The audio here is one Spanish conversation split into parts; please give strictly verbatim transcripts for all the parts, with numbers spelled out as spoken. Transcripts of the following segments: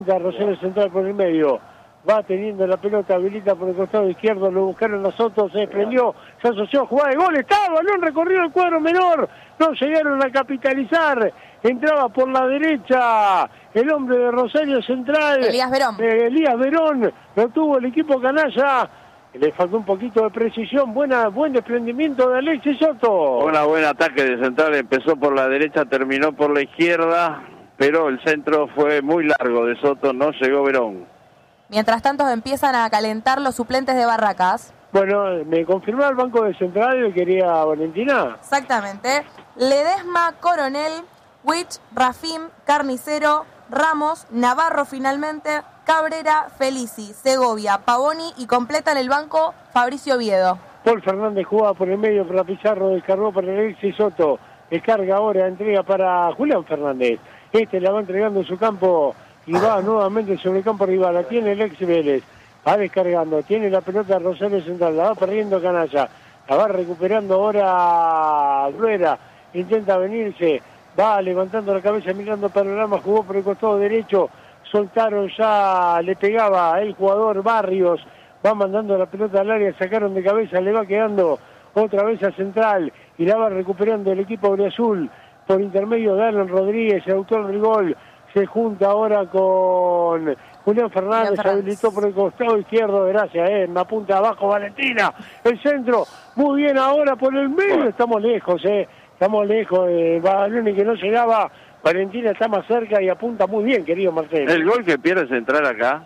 Rosario Central por el medio, va teniendo la pelota, habilita por el costado izquierdo, lo buscaron los otros, se desprendió, se asoció a jugar de gol, está, balón recorrido el cuadro menor, no llegaron a capitalizar, entraba por la derecha el hombre de Rosario Central, Elías Verón, eh, Elías Verón, lo tuvo el equipo canalla, le faltó un poquito de precisión, buena, buen desprendimiento de Alexis Soto. Un buen ataque de Central, empezó por la derecha, terminó por la izquierda, pero el centro fue muy largo de Soto, no llegó Verón. Mientras tanto empiezan a calentar los suplentes de Barracas. Bueno, me confirmó el banco de Central que quería Valentina. Exactamente. Ledesma, Coronel, Wich, Rafim, Carnicero, Ramos, Navarro finalmente, Cabrera, Felici, Segovia, Pavoni y completan el banco Fabricio Oviedo. Paul Fernández jugaba por el medio para Pizarro, descargó para Alexis Soto, descarga ahora, entrega para Julián Fernández. Este la va entregando en su campo y va nuevamente sobre el campo rival. La tiene el ex Vélez, va descargando, tiene la pelota Rosario Central, la va perdiendo Canalla, la va recuperando ahora Bruera, intenta venirse, va levantando la cabeza mirando panorama, jugó por el costado derecho, soltaron ya, le pegaba el jugador Barrios, va mandando la pelota al área, sacaron de cabeza, le va quedando otra vez a Central y la va recuperando el equipo Auriazul. Por intermedio de Alan Rodríguez, el autor del gol, se junta ahora con Julián Fernández, se habilitó por el costado izquierdo, gracias, eh, en la punta abajo Valentina, el centro, muy bien ahora por el medio, estamos lejos, eh, estamos lejos, de Badaloni que no llegaba, Valentina está más cerca y apunta muy bien, querido Marcelo. El gol que pierde Central acá,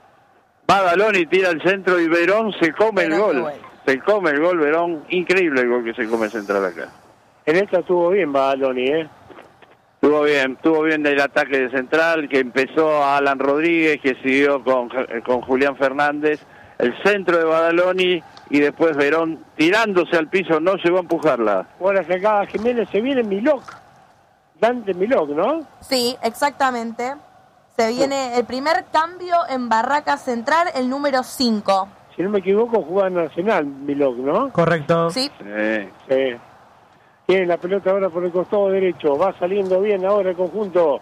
Badaloni tira el centro y Verón se come el gol, se come el gol Verón, increíble el gol que se come Central acá. En esta estuvo bien Badaloni, ¿eh? Estuvo bien, estuvo bien del ataque de Central, que empezó a Alan Rodríguez, que siguió con, con Julián Fernández, el centro de Badaloni y después Verón tirándose al piso, no llegó a empujarla. Ahora sacaba Jiménez, se viene Milok, Dante Milok, ¿no? Sí, exactamente. Se viene el primer cambio en Barracas Central, el número cinco. Si no me equivoco, jugaba Nacional Milok, ¿no? Correcto. Sí. Sí. Sí. Tiene la pelota ahora por el costado derecho, va saliendo bien ahora el conjunto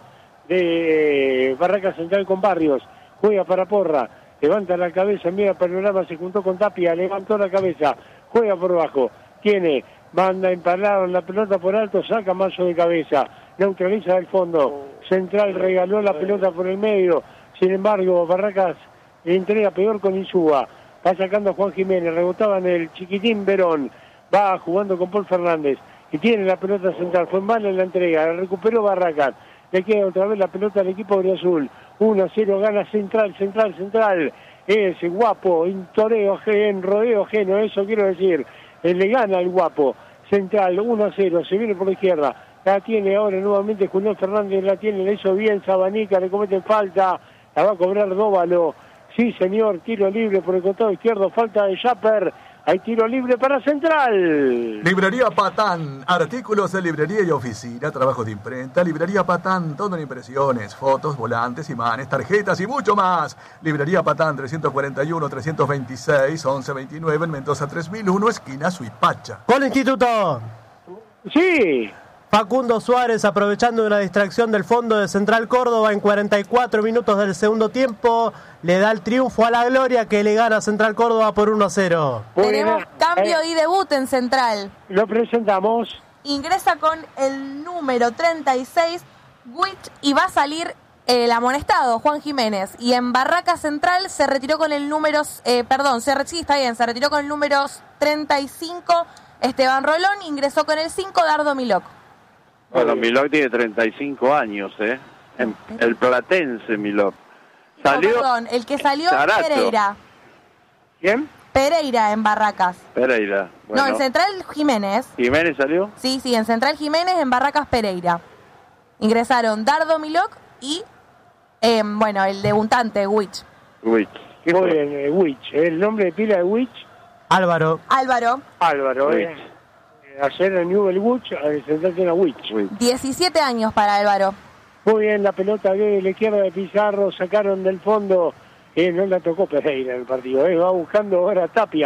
de Barracas Central con Barrios, juega para Porra, levanta la cabeza, mira el panorama, se juntó con Tapia, levantó la cabeza, juega por bajo, tiene, manda empalado la pelota por alto, saca mazo de cabeza, neutraliza del fondo, Central regaló la pelota por el medio, sin embargo Barracas entrega peor con Insúa, va sacando a Juan Jiménez, rebotaba en el chiquitín Verón, va jugando con Paul Fernández, y tiene la pelota Central, fue mal en la entrega, la recuperó Barracas, le queda otra vez la pelota al equipo Auriazul, uno a cero gana Central, Central, Central, es guapo, en toreo, en rodeo ajeno, eso quiero decir, le gana el guapo, Central, uno a cero, se viene por la izquierda, la tiene ahora nuevamente Julián Fernández, la tiene, le hizo bien Sabanica, le cometen falta, la va a cobrar Dóvalo, sí señor, tiro libre por el costado izquierdo, falta de Japper. Hay tiro libre para Central. Librería Patán, artículos de librería y oficina, trabajos de imprenta. Librería Patán, todo en impresiones, fotos, volantes, imanes, tarjetas y mucho más. Librería Patán, trescientos cuarenta y uno, trescientos veintiséis, once veintinueve, en Mendoza tres mil uno, esquina Suipacha. Con el instituto. Sí. Facundo Suárez, aprovechando una distracción del fondo de Central Córdoba en cuarenta y cuatro minutos del segundo tiempo, le da el triunfo a la gloria que le gana a Central Córdoba por uno a cero. Tenemos Bueno, cambio eh, y debut en Central. Lo presentamos. Ingresa con el número treinta y seis, Wich, y va a salir el amonestado, Juan Jiménez. Y en Barracas Central se retiró con el número, eh, perdón, se, sí, está bien, se retiró con el número treinta y cinco, Esteban Rolón, ingresó con el cinco, Dardo Milok. Bueno, Milok tiene treinta y cinco años, ¿eh? En, el platense Milok. Salió... No, perdón, el que salió Zarato. Pereira. ¿Quién? Pereira en Barracas. Pereira. Bueno. No, en Central Jiménez. ¿Jiménez salió? Sí, sí, en Central Jiménez, en Barracas Pereira. Ingresaron Dardo Milok y, eh, bueno, el debutante, Wich. Wich. ¿Qué Muy fue? bien, eh, Wich. El nombre de pila de Wich, Álvaro. Álvaro, Álvaro. Wich. Eh. Ayer en Newell Wich, el Central tiene a Wich. Wich. diecisiete años para Álvaro. Muy bien, la pelota de la izquierda de Pizarro, sacaron del fondo, eh, no la tocó Pereira en el partido, eh, va buscando ahora Tapia,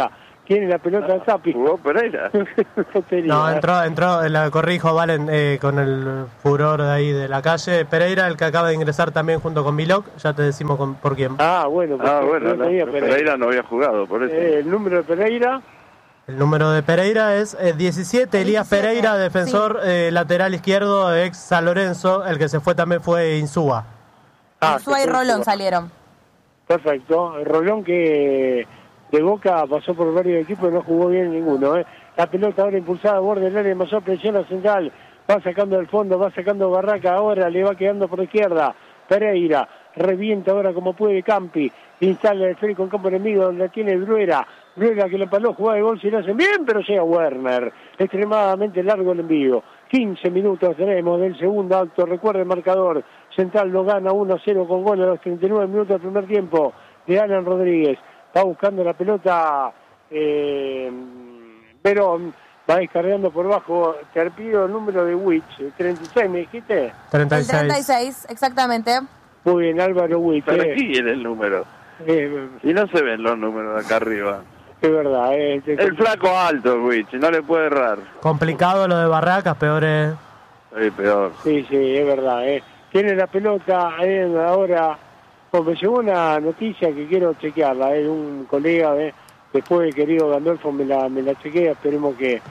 Tiene la pelota de Tapi. ¿Jugó Pereira? No, entró, entró, la corrijo, Valen, eh, con el furor de ahí de la calle. Pereira, el que acaba de ingresar también junto con Milok, ya te decimos con, por quién. Ah, bueno. Ah, bueno, no no, tenía Pereira. Pereira. no había jugado, por eso. Eh, el número de Pereira. El número de Pereira es eh, diecisiete, Elías diecisiete, Pereira, defensor sí. eh, lateral izquierdo, ex San Lorenzo. El que se fue también fue Insúa. Ah, Insúa y se fue Rolón Insúa. salieron. Perfecto. El Rolón que de Boca pasó por varios equipos y no jugó bien ninguno. ¿eh? La pelota ahora impulsada, borde del área, mayor presión a central. Va sacando del fondo, va sacando Barraca ahora, le va quedando por izquierda. Pereira revienta ahora como puede Campi. Instala el esférico en campo enemigo donde tiene Bruera. Bruera que le paló, jugada de gol, si lo hacen bien, pero llega Werner. Extremadamente largo el envío. quince minutos tenemos del segundo acto. Recuerda el marcador. Central lo gana uno a cero con gol a los treinta y nueve minutos del primer tiempo de Alan Rodríguez. Va buscando la pelota eh, Verón. Va descargando por bajo. Te pido el número de Witch. treinta y seis, ¿me dijiste? treinta y El seis. treinta y seis, exactamente. Muy bien, Álvaro Witch. Pero Eh. aquí era el número. Eh, Y no se ven los números de acá arriba. es verdad. Eh, te- El flaco alto, Wich, no le puede errar. Complicado lo de Barracas, peor es... Sí, peor. Sí, sí, es verdad. Eh. Tiene la pelota eh, ahora. Pues me llegó una noticia que quiero chequearla. Eh, un colega, eh, después el querido Gandolfo me la, me la chequea. Esperemos que,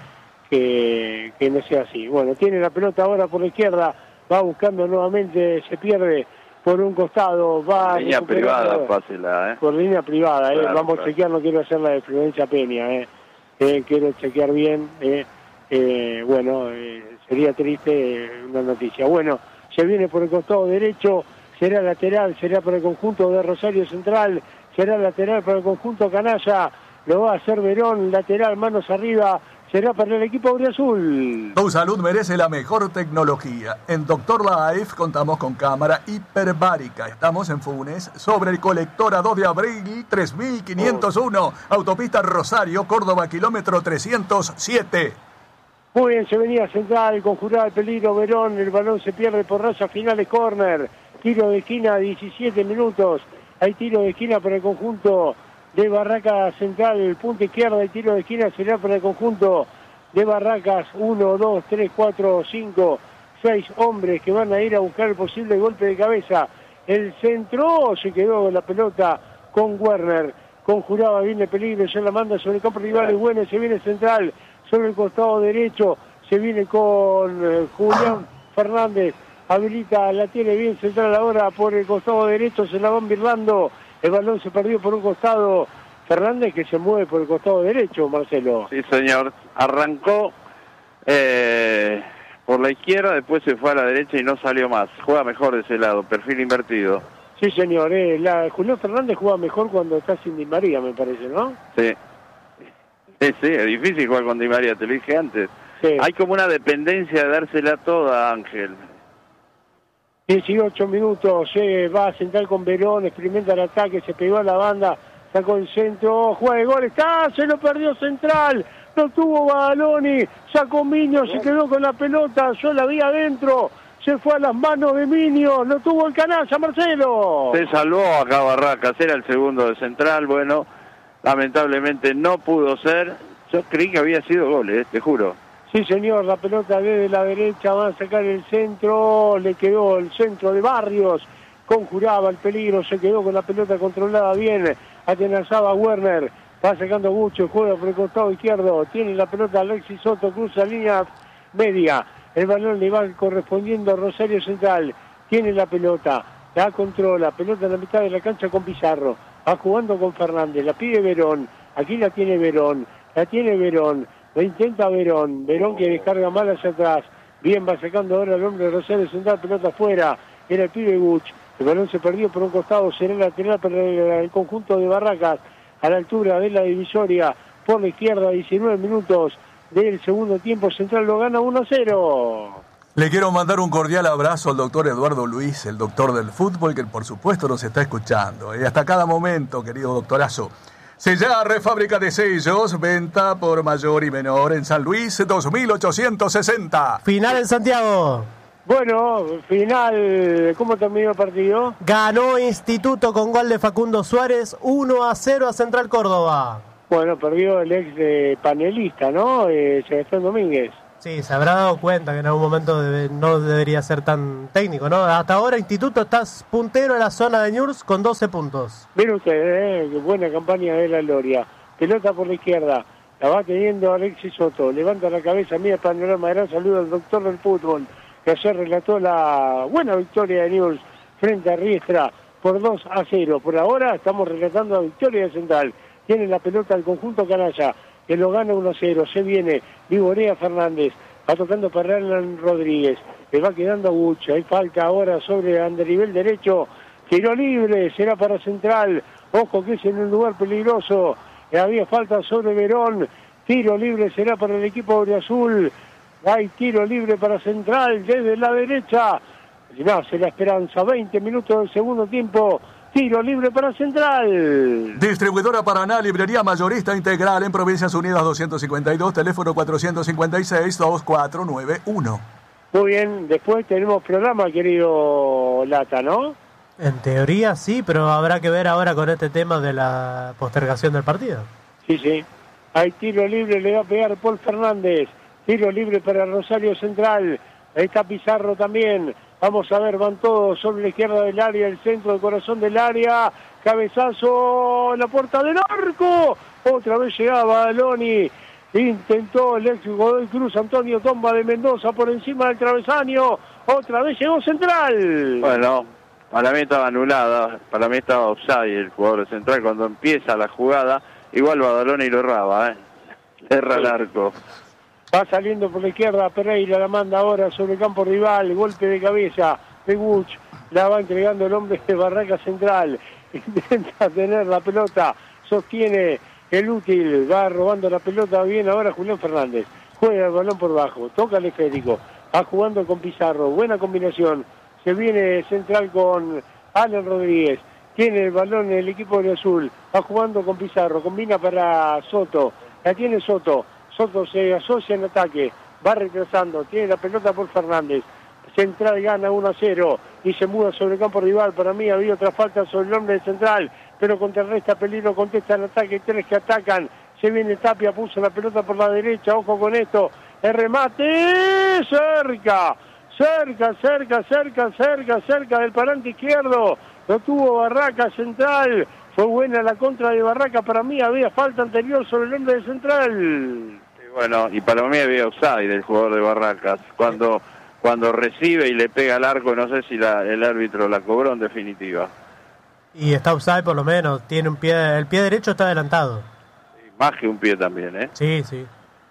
que, que no sea así. Bueno, tiene la pelota ahora por la izquierda. Va buscando nuevamente, se pierde por un costado. Va Línea recuperando- privada, fácil, ¿eh? Por línea privada, eh. Claro, Vamos claro. a chequear, no quiero hacer la de Florencia Peña, eh. Eh, quiero chequear bien, eh. Eh, bueno, eh, sería triste eh, una noticia. Bueno, se viene por el costado derecho, será lateral, será para el conjunto de Rosario Central, será lateral para el conjunto Canalla, lo va a hacer Verón, lateral, manos arriba, será para el equipo auriazul. Tu salud merece la mejor tecnología. En Doctor Life contamos con cámara hiperbárica. Estamos en Funes, sobre el colector a dos de abril, tres mil quinientos uno. Autopista Rosario, Córdoba, kilómetro trescientos siete. Muy bien, se venía Central, conjuraba el peligro Verón, el balón se pierde por raya finales, córner, tiro de esquina, diecisiete minutos, hay tiro de esquina para el conjunto de Barracas Central, el punto izquierda, el tiro de esquina será para el conjunto de Barracas, uno, dos, tres, cuatro, cinco, seis hombres que van a ir a buscar el posible golpe de cabeza, el centro, se quedó la pelota con Werner, conjuraba bien el peligro, ya la manda sobre el campo rival, es bueno, se viene Central, sobre el costado derecho, se viene con eh, Julián Fernández, habilita, la tiene bien Central ahora por el costado derecho, se la van birlando, el balón se perdió por un costado, Fernández que se mueve por el costado derecho, Marcelo. Sí, señor. Arrancó eh, por la izquierda, después se fue a la derecha y no salió más. Juega mejor de ese lado, perfil invertido. Sí, señor, eh, la, Julián Fernández juega mejor cuando está sin Di María, me parece, ¿no? Sí. Sí, sí, es difícil jugar con Di María, te lo dije antes. Sí. Hay como una dependencia de dársela toda, Ángel. dieciocho minutos, eh, va a Central con Verón, experimenta el ataque, se pegó a la banda, sacó el centro, juega de gol, está, se lo perdió Central, no tuvo Badaloni, sacó Miño, se quedó con la pelota, yo la vi adentro, se fue a las manos de Miño, no tuvo el Canalla, Marcelo. Se salvó acá Barracas, era el segundo de Central, bueno, lamentablemente no pudo ser. Yo creí que había sido gol, eh, te juro. Sí, señor, la pelota desde la derecha, van a sacar el centro, le quedó el centro de Barrios, conjuraba el peligro, se quedó con la pelota controlada bien, atenazaba Werner, va sacando mucho, juega por el costado izquierdo, tiene la pelota Alexis Soto, cruza línea media, el balón le va correspondiendo a Rosario Central, tiene la pelota, la controla, pelota en la mitad de la cancha con Pizarro, va jugando con Fernández, la pide Verón, aquí la tiene Verón, la tiene Verón, lo intenta Verón, Verón que descarga mal hacia atrás, bien va sacando ahora el hombre de Rosario Central, pelota afuera, era el pibe Guch, el balón se perdió por un costado, será lateral para el, el conjunto de Barracas, a la altura de la divisoria, por la izquierda, diecinueve minutos del segundo tiempo, Central lo gana uno a cero. Le quiero mandar un cordial abrazo al doctor Eduardo Luis, el doctor del fútbol, que por supuesto nos está escuchando. Y hasta cada momento, querido doctorazo. Sellar, fábrica de sellos, venta por mayor y menor en San Luis, dos mil ochocientos sesenta. Final en Santiago. Bueno, final, ¿cómo terminó el partido? Ganó Instituto con gol de Facundo Suárez, uno a cero a Central Córdoba. Bueno, perdió el ex eh, panelista, ¿no? Eh, Sebastián Domínguez. Sí, se habrá dado cuenta que en algún momento debe, no debería ser tan técnico, ¿no? Hasta ahora Instituto está puntero en la zona de Newell's con doce puntos. Mire usted, eh, qué buena campaña de la Gloria. Pelota por la izquierda, la va teniendo Alexis Soto. Levanta la cabeza, mira el panorama. Gran saludo al doctor del fútbol, que ayer relató la buena victoria de Newell's frente a Riestra por dos a cero. Por ahora estamos relatando la victoria de Central. Tiene la pelota el conjunto canalla, que lo gana uno a cero. Se viene Viborea Fernández, va tocando para Alan Rodríguez, le va quedando a Bucha. Hay falta ahora sobre andarivel derecho. Tiro libre, será para Central. Ojo que es en un lugar peligroso. Había falta sobre Verón. Tiro libre será para el equipo Azul. Hay tiro libre para Central desde la derecha. Nace la esperanza. veinte minutos del segundo tiempo. Tiro libre para Central. Distribuidora Paraná, librería mayorista integral en Provincias Unidas doscientos cincuenta y dos, teléfono cuatrocientos cincuenta y seis, veinticuatro noventa y uno. Muy bien, después tenemos programa, querido Lata, ¿no? En teoría sí, pero habrá que ver ahora con este tema de la postergación del partido. Sí, sí. Hay tiro libre, le va a pegar Paul Fernández. Tiro libre para Rosario Central. Ahí está Pizarro también. Vamos a ver, van todos sobre la izquierda del área, el centro del corazón del área. Cabezazo en la puerta del arco. Otra vez llegaba Badaloni. Intentó el ex Godoy Cruz, Antonio Tomba de Mendoza por encima del travesaño. Otra vez llegó Central. Bueno, para mí estaba anulada. Para mí estaba offside el jugador de Central cuando empieza la jugada. Igual Badaloni lo erraba, ¿eh? Erra el arco. Va saliendo por la izquierda, Pereira la manda ahora sobre el campo rival, golpe de cabeza de Buch, la va entregando el hombre de Barraca Central, intenta tener la pelota, sostiene el útil, va robando la pelota bien ahora Julián Fernández, juega el balón por bajo, toca el esférico, va jugando con Pizarro, buena combinación, se viene Central con Alan Rodríguez, tiene el balón el equipo de Azul, va jugando con Pizarro, combina para Soto, la tiene Soto, Soto se asocia en ataque, va retrasando, tiene la pelota por Fernández, Central gana uno a cero y se muda sobre el campo rival. Para mí había otra falta sobre el hombre de Central, pero contrarresta peligro, contesta el ataque, tres que atacan, se viene Tapia, puso la pelota por la derecha, ojo con esto, el remate, cerca, cerca, cerca, cerca, cerca, cerca del parante izquierdo, lo tuvo Barraca Central, fue buena la contra de Barraca, para mí había falta anterior sobre el hombre de Central. Bueno, y para mí había offside del jugador de Barracas. Cuando cuando recibe y le pega al arco, no sé si la, el árbitro la cobró en definitiva. Y está offside por lo menos, tiene un pie, el pie derecho está adelantado. Sí, más que un pie también, ¿eh? Sí, sí.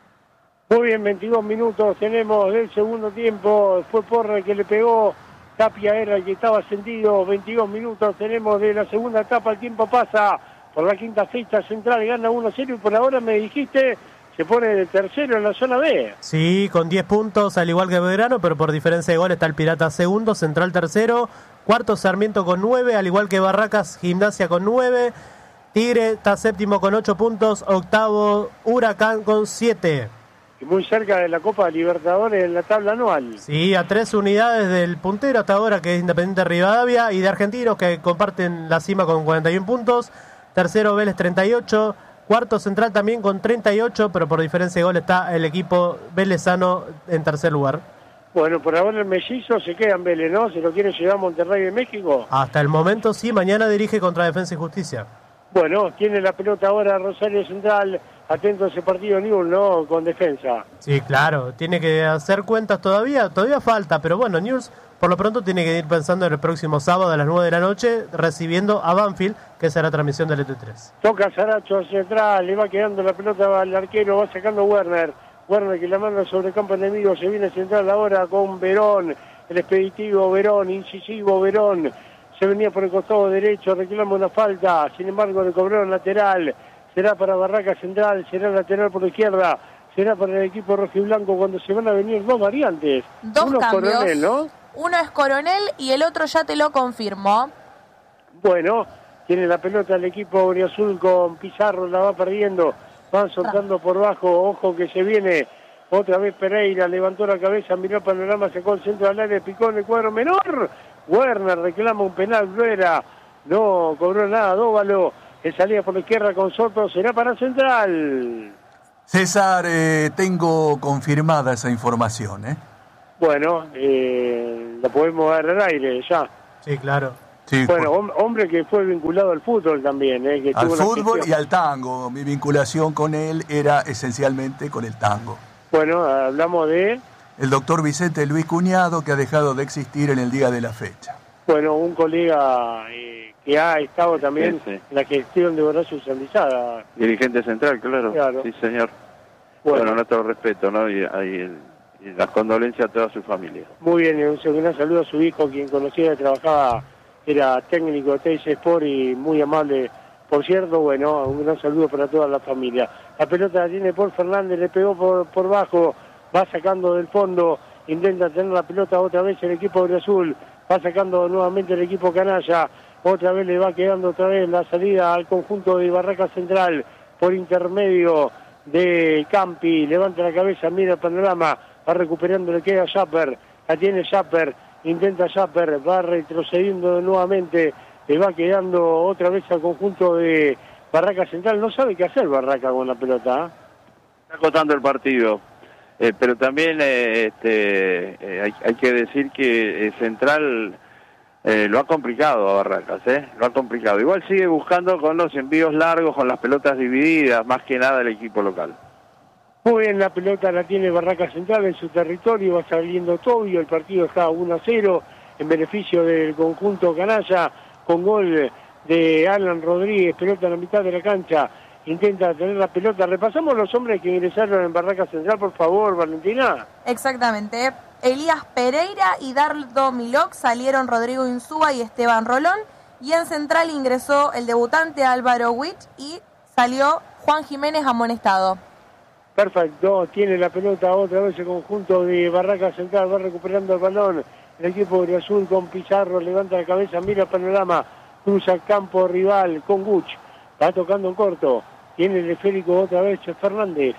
Muy bien, veintidós minutos tenemos del segundo tiempo, fue Porra el que le pegó, Tapia era el que estaba ascendido, veintidós minutos tenemos de la segunda etapa, el tiempo pasa, por la quinta fecha Central gana uno a cero y por ahora me dijiste... se pone de tercero en la zona B. Sí, con diez puntos, al igual que Belgrano, pero por diferencia de gol está el Pirata segundo, Central tercero, cuarto Sarmiento con nueve, al igual que Barracas, Gimnasia con nueve, Tigre está séptimo con ocho puntos, octavo Huracán con siete. Y muy cerca de la Copa Libertadores en la tabla anual. Sí, a tres unidades del puntero hasta ahora, que es Independiente Rivadavia, y de Argentinos, que comparten la cima con cuarenta y uno puntos, tercero Vélez treinta y ocho, cuarto Central también con treinta y ocho, pero por diferencia de gol está el equipo velezano en tercer lugar. Bueno, por ahora el mellizo se queda en Vélez, ¿no? ¿Se lo quiere llevar a Monterrey de México? Hasta el momento sí, mañana dirige contra Defensa y Justicia. Bueno, tiene la pelota ahora Rosario Central, atento a ese partido Newell's, ¿no? Con Defensa. Sí, claro, tiene que hacer cuentas todavía, todavía falta, pero bueno, Newell's por lo pronto tiene que ir pensando en el próximo sábado a las nueve de la noche, recibiendo a Banfield, que será transmisión del E T tres. Toca Saracho hacia atrás, le va quedando la pelota al arquero, va sacando Werner. Werner que la manda sobre el campo enemigo, se viene Central ahora con Verón, el expeditivo Verón, incisivo Verón. Se venía por el costado derecho, reclama una falta, sin embargo le cobraron lateral. Será para Barraca Central, será lateral por la izquierda, será para el equipo rojiblanco cuando se van a venir dos variantes. Dos Uno cambios. Coronel, ¿no? Uno es Coronel y el otro ya te lo confirmó. Bueno, tiene la pelota el equipo Auriazul con Pizarro, la va perdiendo, van soltando por bajo, ojo que se viene, otra vez Pereira, levantó la cabeza, miró el panorama, sacó el centro al área, picó en el cuadro menor, Werner reclama un penal, Ruera, no cobró nada, Dóvalo, que salía por la izquierda con Soto, será para Central. César, eh, tengo confirmada esa información, ¿eh? Bueno, eh, la podemos dar al aire ya. Sí, claro. Sí, Bueno, por- hom- hombre que fue vinculado al fútbol también. Eh, que al tuvo una fútbol gestión- y al tango. Mi vinculación con él era esencialmente con el tango. Bueno, hablamos de, El doctor Vicente Luis Cuñado, que ha dejado de existir en el día de la fecha. bueno, un colega eh, que ha estado también Sí, sí. en la gestión de Horacio Sandizada. Dirigente central, claro. Claro. Sí, señor. Bueno. Bueno, nuestro respeto, ¿no? Y, y, y las condolencias a toda su familia. Muy bien, un gran saludo a su hijo, quien conocía y trabajaba, era técnico de T S Sport y muy amable. Por cierto, bueno, un gran saludo para toda la familia. La pelota la tiene Paul Fernández, le pegó por, por bajo, va sacando del fondo, intenta tener la pelota otra vez el equipo de Azul, va sacando nuevamente el equipo canalla, otra vez le va quedando otra vez la salida al conjunto de Barraca Central por intermedio de Campi, levanta la cabeza, mira el panorama, va recuperando, le queda Schapper, la tiene Schapper, intenta Schapper, va retrocediendo nuevamente, le va quedando otra vez al conjunto de Barraca Central, no sabe qué hacer Barraca con la pelota, ¿eh? Está acotando el partido. Eh, pero también eh, este, eh, hay, hay que decir que eh, Central eh, lo ha complicado a Barracas, ¿eh? Lo ha complicado. Igual sigue buscando con los envíos largos, con las pelotas divididas, más que nada el equipo local. Muy bien, la pelota la tiene Barraca Central en su territorio, va saliendo Tobio, el partido está uno a cero en beneficio del conjunto canalla, con gol de Alan Rodríguez, pelota en la mitad de la cancha, intenta tener la pelota. Repasamos los hombres que ingresaron en Barraca Central, por favor, Valentina. Exactamente. Elías Pereira y Dardo Milok, salieron Rodrigo Insúa y Esteban Rolón. Y en Central ingresó el debutante Álvaro Witt y salió Juan Jiménez amonestado. Perfecto, tiene la pelota otra vez el conjunto de Barraca Central, va recuperando el balón. El equipo de Azul con Pizarro, levanta la cabeza, mira el panorama, cruza el campo rival con Guch, va tocando en corto. Tiene el esférico otra vez Fernández,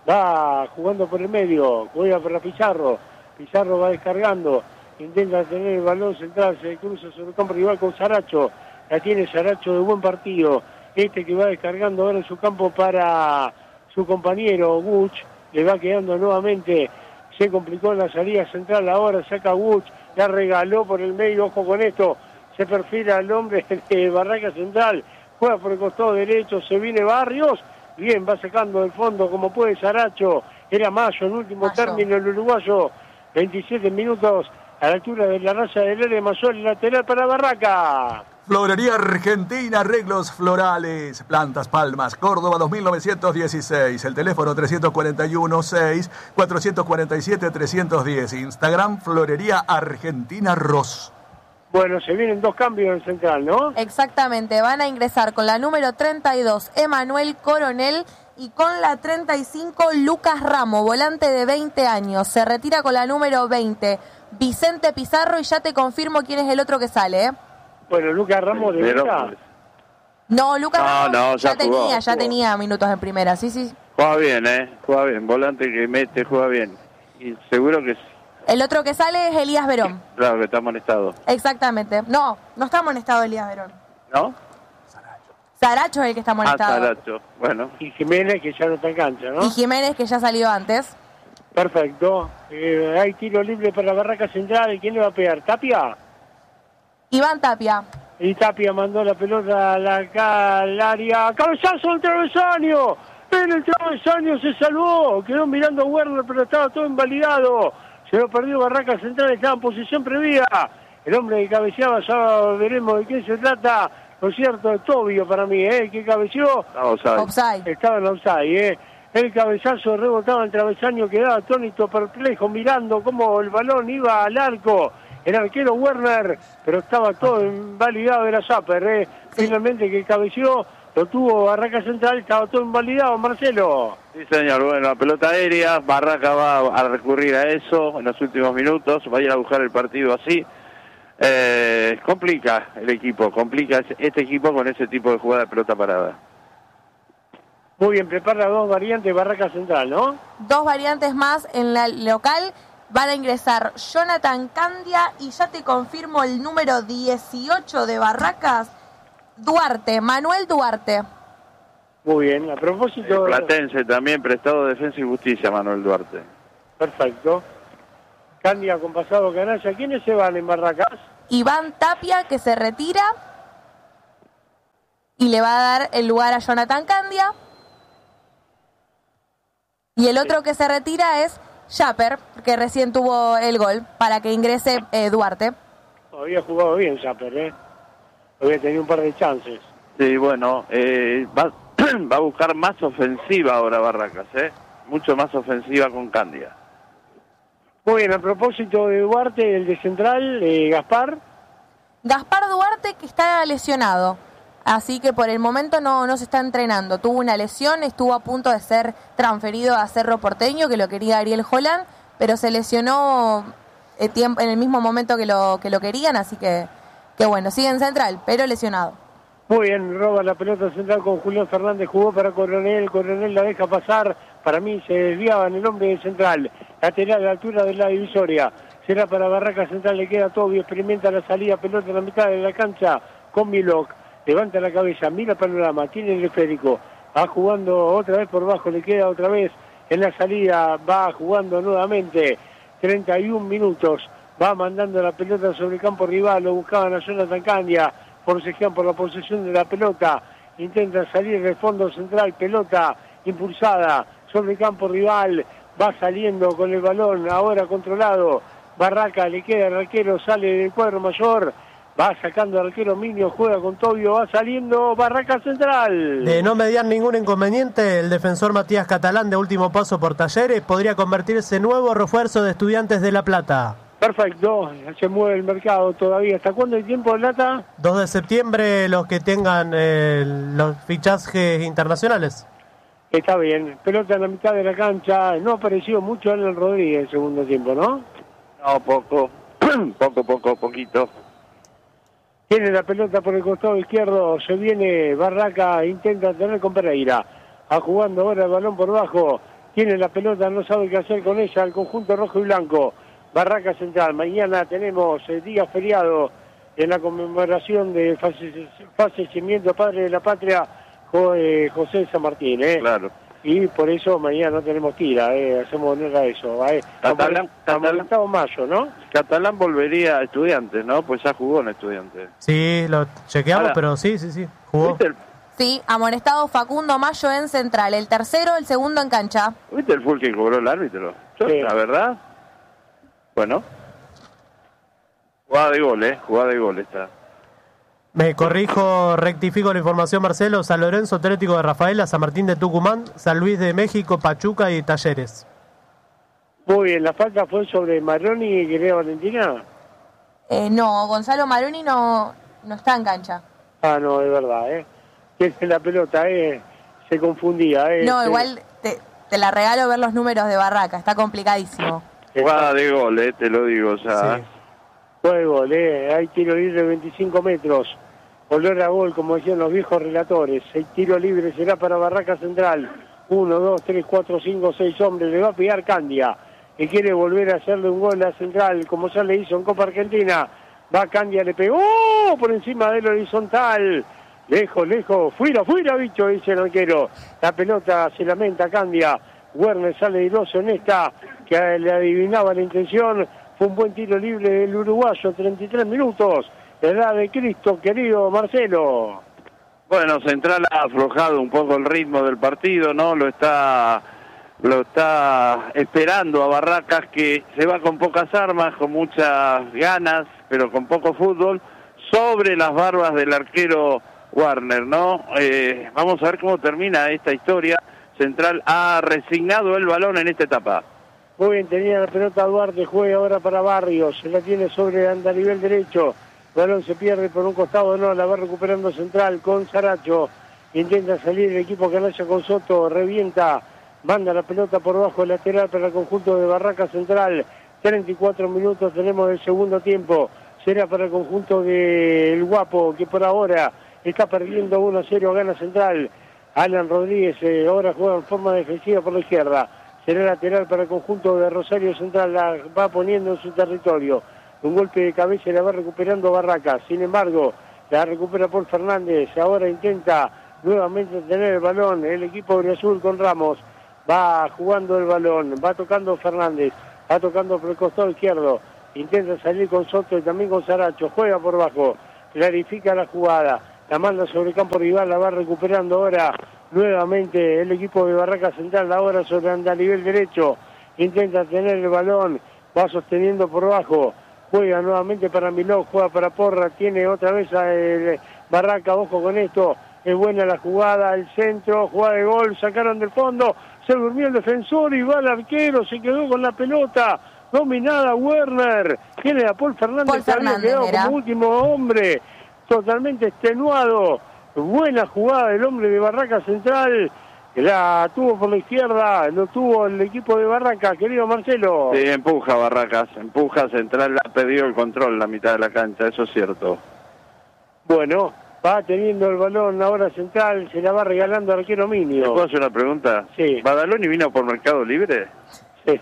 va jugando por el medio, juega para Pizarro, Pizarro va descargando, intenta tener el balón central, se cruza sobre el campo rival con Saracho, la tiene Saracho de buen partido, este que va descargando ahora en su campo para su compañero Guch, le va quedando nuevamente, se complicó en la salida central, ahora saca Guch, la regaló por el medio, ojo con esto, se perfila el hombre de Barraca Central, juega por el costado derecho, se viene Barrios, bien, va sacando del fondo como puede Saracho, era Mayo, en último Mayo. término el uruguayo, veintisiete minutos a la altura de la raya del área, Mayo, el lateral para Barraca. Florería Argentina, arreglos florales, plantas Palmas, Córdoba dos mil novecientos dieciséis. El teléfono tres cuatro uno, seis, cuatro cuatro siete, tres uno cero. Instagram Florería Argentina Ros. Bueno, se vienen dos cambios en Central, ¿no? Exactamente, van a ingresar con la número treinta y dos Emanuel Coronel y con la treinta y cinco Lucas Ramo, volante de veinte años. Se retira con la número veinte Vicente Pizarro y ya te confirmo quién es el otro que sale, ¿eh? Bueno, Lucas Ramos de Pero- Villa. No, Lucas No, Ramos no, ya, ya tenía, jugó, ya jugó. tenía minutos en primera, sí, sí. Juega bien, ¿eh? Juega bien. Volante que mete, juega bien. Y seguro que, El otro que sale es Elías Verón. claro, que está amonestado. Exactamente. No, no está amonestado Elías Verón. ¿No? Saracho es el que está Ah, amonestado. Saracho. Bueno. Y Jiménez, que ya no está en cancha, ¿no? Y Jiménez, que ya salió antes. Perfecto. Eh, hay tiro libre para Barraca Central. ¿Y quién le va a pegar? ¿Tapia? Iván Tapia. Y Tapia mandó la pelota a la, acá al área. ¡Cabezazo del travesaño! En el travesaño se salvó. Quedó mirando a Werner, pero estaba todo invalidado. Se lo perdió Barraca Central, estaba en posición previa. El hombre que cabeceaba, ya veremos de quién se trata. Lo cierto es Tobio para mí, ¿eh? El que cabeceó Vamos a ver. Offside. estaba en offside, ¿eh? El cabezazo rebotaba en el travesaño, quedaba atónito, perplejo, mirando cómo el balón iba al arco. El arquero Werner, pero estaba todo invalidado de la Zapper, ¿eh? Sí. Finalmente que cabeció, lo tuvo Barraca Central, estaba todo invalidado, Marcelo. Sí, señor. Bueno, la pelota aérea. Barraca va a recurrir a eso en los últimos minutos. Va a ir a buscar el partido así. Eh, complica el equipo. Complica este equipo con ese tipo de jugada de pelota parada. Muy bien, prepara dos variantes Barraca Central, ¿no? Dos variantes más en la local. Van a ingresar Jonathan Candia y ya te confirmo el número dieciocho de Barracas. Duarte, Manuel Duarte. Muy bien, a propósito... El Platense también, prestado de Defensa y Justicia, Manuel Duarte. Perfecto. Candia con pasado canalla. ¿Quiénes se van en Barracas? Iván Tapia, que se retira y le va a dar el lugar a Jonathan Candia. Y el otro que se retira es Japper, que recién tuvo el gol, para que ingrese eh, Duarte. Había jugado bien Japper, ¿eh? Había tenido un par de chances. Sí, bueno, eh, va, va a buscar más ofensiva ahora Barracas, ¿eh? Mucho más ofensiva con Candia. Muy bien, a propósito de Duarte, el de Central, eh, Gaspar. Gaspar Duarte, que está lesionado, así que por el momento no, no se está entrenando. Tuvo una lesión, estuvo a punto de ser transferido a Cerro Porteño, que lo quería Ariel Holland, pero se lesionó eh, tiempo, en el mismo momento que lo, que lo querían, así que, que bueno, sigue en Central, pero lesionado. Muy bien, roba la pelota Central con Julián Fernández, jugó para Coronel, Coronel la deja pasar, para mí se desviaba en el hombre de Central, lateral a la altura de la divisoria, será para Barracas Central, le queda Tobio, experimenta la salida, pelota en la mitad de la cancha con Milok, levanta la cabeza, mira el panorama, tiene el esférico, va jugando otra vez por bajo, le queda otra vez en la salida, va jugando nuevamente, treinta y un minutos, va mandando la pelota sobre el campo rival, lo buscaban a Jonathan Candia, forcejean por la posesión de la pelota, intenta salir del fondo central, pelota impulsada sobre el campo rival, va saliendo con el balón, ahora controlado, Barraca le queda el arquero, sale del cuadro mayor, va sacando al arquero Minio, juega con Tobio, va saliendo Barraca Central. De no mediar ningún inconveniente, el defensor Matías Catalán, de último paso por Talleres, podría convertirse en nuevo refuerzo de Estudiantes de La Plata. Perfecto, se mueve el mercado todavía. ¿Hasta cuándo hay tiempo, Lata? dos de septiembre, los que tengan eh, los fichajes internacionales. Está bien, pelota en la mitad de la cancha, no apareció mucho Alan Rodríguez en el segundo tiempo, ¿no? No, poco, poco, poco, poquito. Tiene la pelota por el costado izquierdo, se viene Barraca, intenta tener con Pereira. Va jugando ahora el balón por bajo, tiene la pelota, no sabe qué hacer con ella, el conjunto rojo y blanco. Barraca Central, mañana tenemos el día feriado en la conmemoración de fallecimiento padre de la patria, José San Martín, ¿eh? Claro. Y por eso mañana no tenemos tira, ¿eh? Hacemos honor a eso. ¿eh? Catalán, Catalán, estamos mayo, ¿no? Catalán volvería a Estudiantes, ¿no? Pues ya jugó en Estudiantes. Sí, lo chequeamos, Ahora, pero sí, sí, sí, jugó. ¿Viste el, Sí, amonestado Facundo Mayo en Central, el tercero, el segundo en cancha. ¿viste el full que cobró el árbitro? Yo, Sí. La verdad, bueno, jugada de gol, ¿eh? Jugada de gol está. Me corrijo, rectifico la información, Marcelo. San Lorenzo, Atlético de Rafaela, San Martín de Tucumán, San Luis de México, Pachuca y Talleres. Muy bien, la falta fue sobre Maroni y Guerrero Valentina. Eh, no, Gonzalo Maroni no, no está en cancha. Ah, no, es verdad, ¿eh? Tiene la pelota, ¿eh? Se confundía, ¿eh? No, Sí. igual te, te la regalo ver los números de Barraca, está complicadísimo. Jugada de gol, ¿eh? Te lo digo, o sea. Sí. Fue gol, ¿eh? Hay tiro libre de veinticinco metros. Olor a gol, como decían los viejos relatores. El tiro libre será para Barraca Central. Uno, dos, tres, cuatro, cinco, seis hombres. Le va a pegar Candia, que quiere volver a hacerle un gol a Central, como ya le hizo en Copa Argentina. Va Candia, le pegó por encima del horizontal. Lejos, lejos. Fuera, fuera, bicho, dice el arquero. La pelota se lamenta Candia. Werner sale iroso en esta, que le adivinaba la intención. Fue un buen tiro libre del uruguayo, treinta y tres minutos. Edad de Cristo, querido Marcelo. Bueno, Central ha aflojado un poco el ritmo del partido, ¿no? Lo está lo está esperando a Barracas, que se va con pocas armas, con muchas ganas, pero con poco fútbol, sobre las barbas del arquero Warner, ¿no? Eh, vamos a ver cómo termina esta historia. Central ha resignado el balón en esta etapa. Muy bien, tenía la pelota Duarte, juega ahora para Barrios, se la tiene sobre andarivel derecho. El balón se pierde por un costado, no, la va recuperando Central con Saracho. Intenta salir el equipo canalla con Soto, revienta, manda la pelota por bajo lateral para el conjunto de Barraca Central. treinta y cuatro minutos tenemos del segundo tiempo. Será para el conjunto del Guapo, que por ahora está perdiendo uno a cero, gana Central. Alan Rodríguez eh, ahora juega en forma defensiva por la izquierda. Será lateral para el conjunto de Rosario Central, la va poniendo en su territorio. Un golpe de cabeza y la va recuperando Barracas. Sin embargo, la recupera Paul Fernández, ahora intenta nuevamente tener el balón, el equipo de Azul con Ramos, va jugando el balón, va tocando Fernández, va tocando por el costado izquierdo, intenta salir con Soto y también con Saracho, juega por bajo, clarifica la jugada, la manda sobre el campo rival, la va recuperando ahora nuevamente el equipo de Barraca Central, ahora sobre a nivel derecho, intenta tener el balón, va sosteniendo por bajo, juega nuevamente para Miló, juega para Porra, tiene otra vez a el Barraca, ojo con esto, es buena la jugada, el centro, jugada de gol, sacaron del fondo, se durmió el defensor y va el arquero, se quedó con la pelota, dominada Werner, tiene a Paul Fernández, Paul que había Fernández, quedado era. como último hombre, totalmente extenuado, buena jugada del hombre de Barraca Central, la tuvo por la izquierda, lo tuvo el equipo de Barraca, querido Marcelo. Sí, empuja Barracas, empuja Central, ha perdido el control en la mitad de la cancha, eso es cierto. Bueno, va teniendo el balón ahora Central, se la va regalando al arquero ¿Te Minio. puedo hacer una pregunta? Sí. ¿Badaloni vino por Mercado Libre? Sí.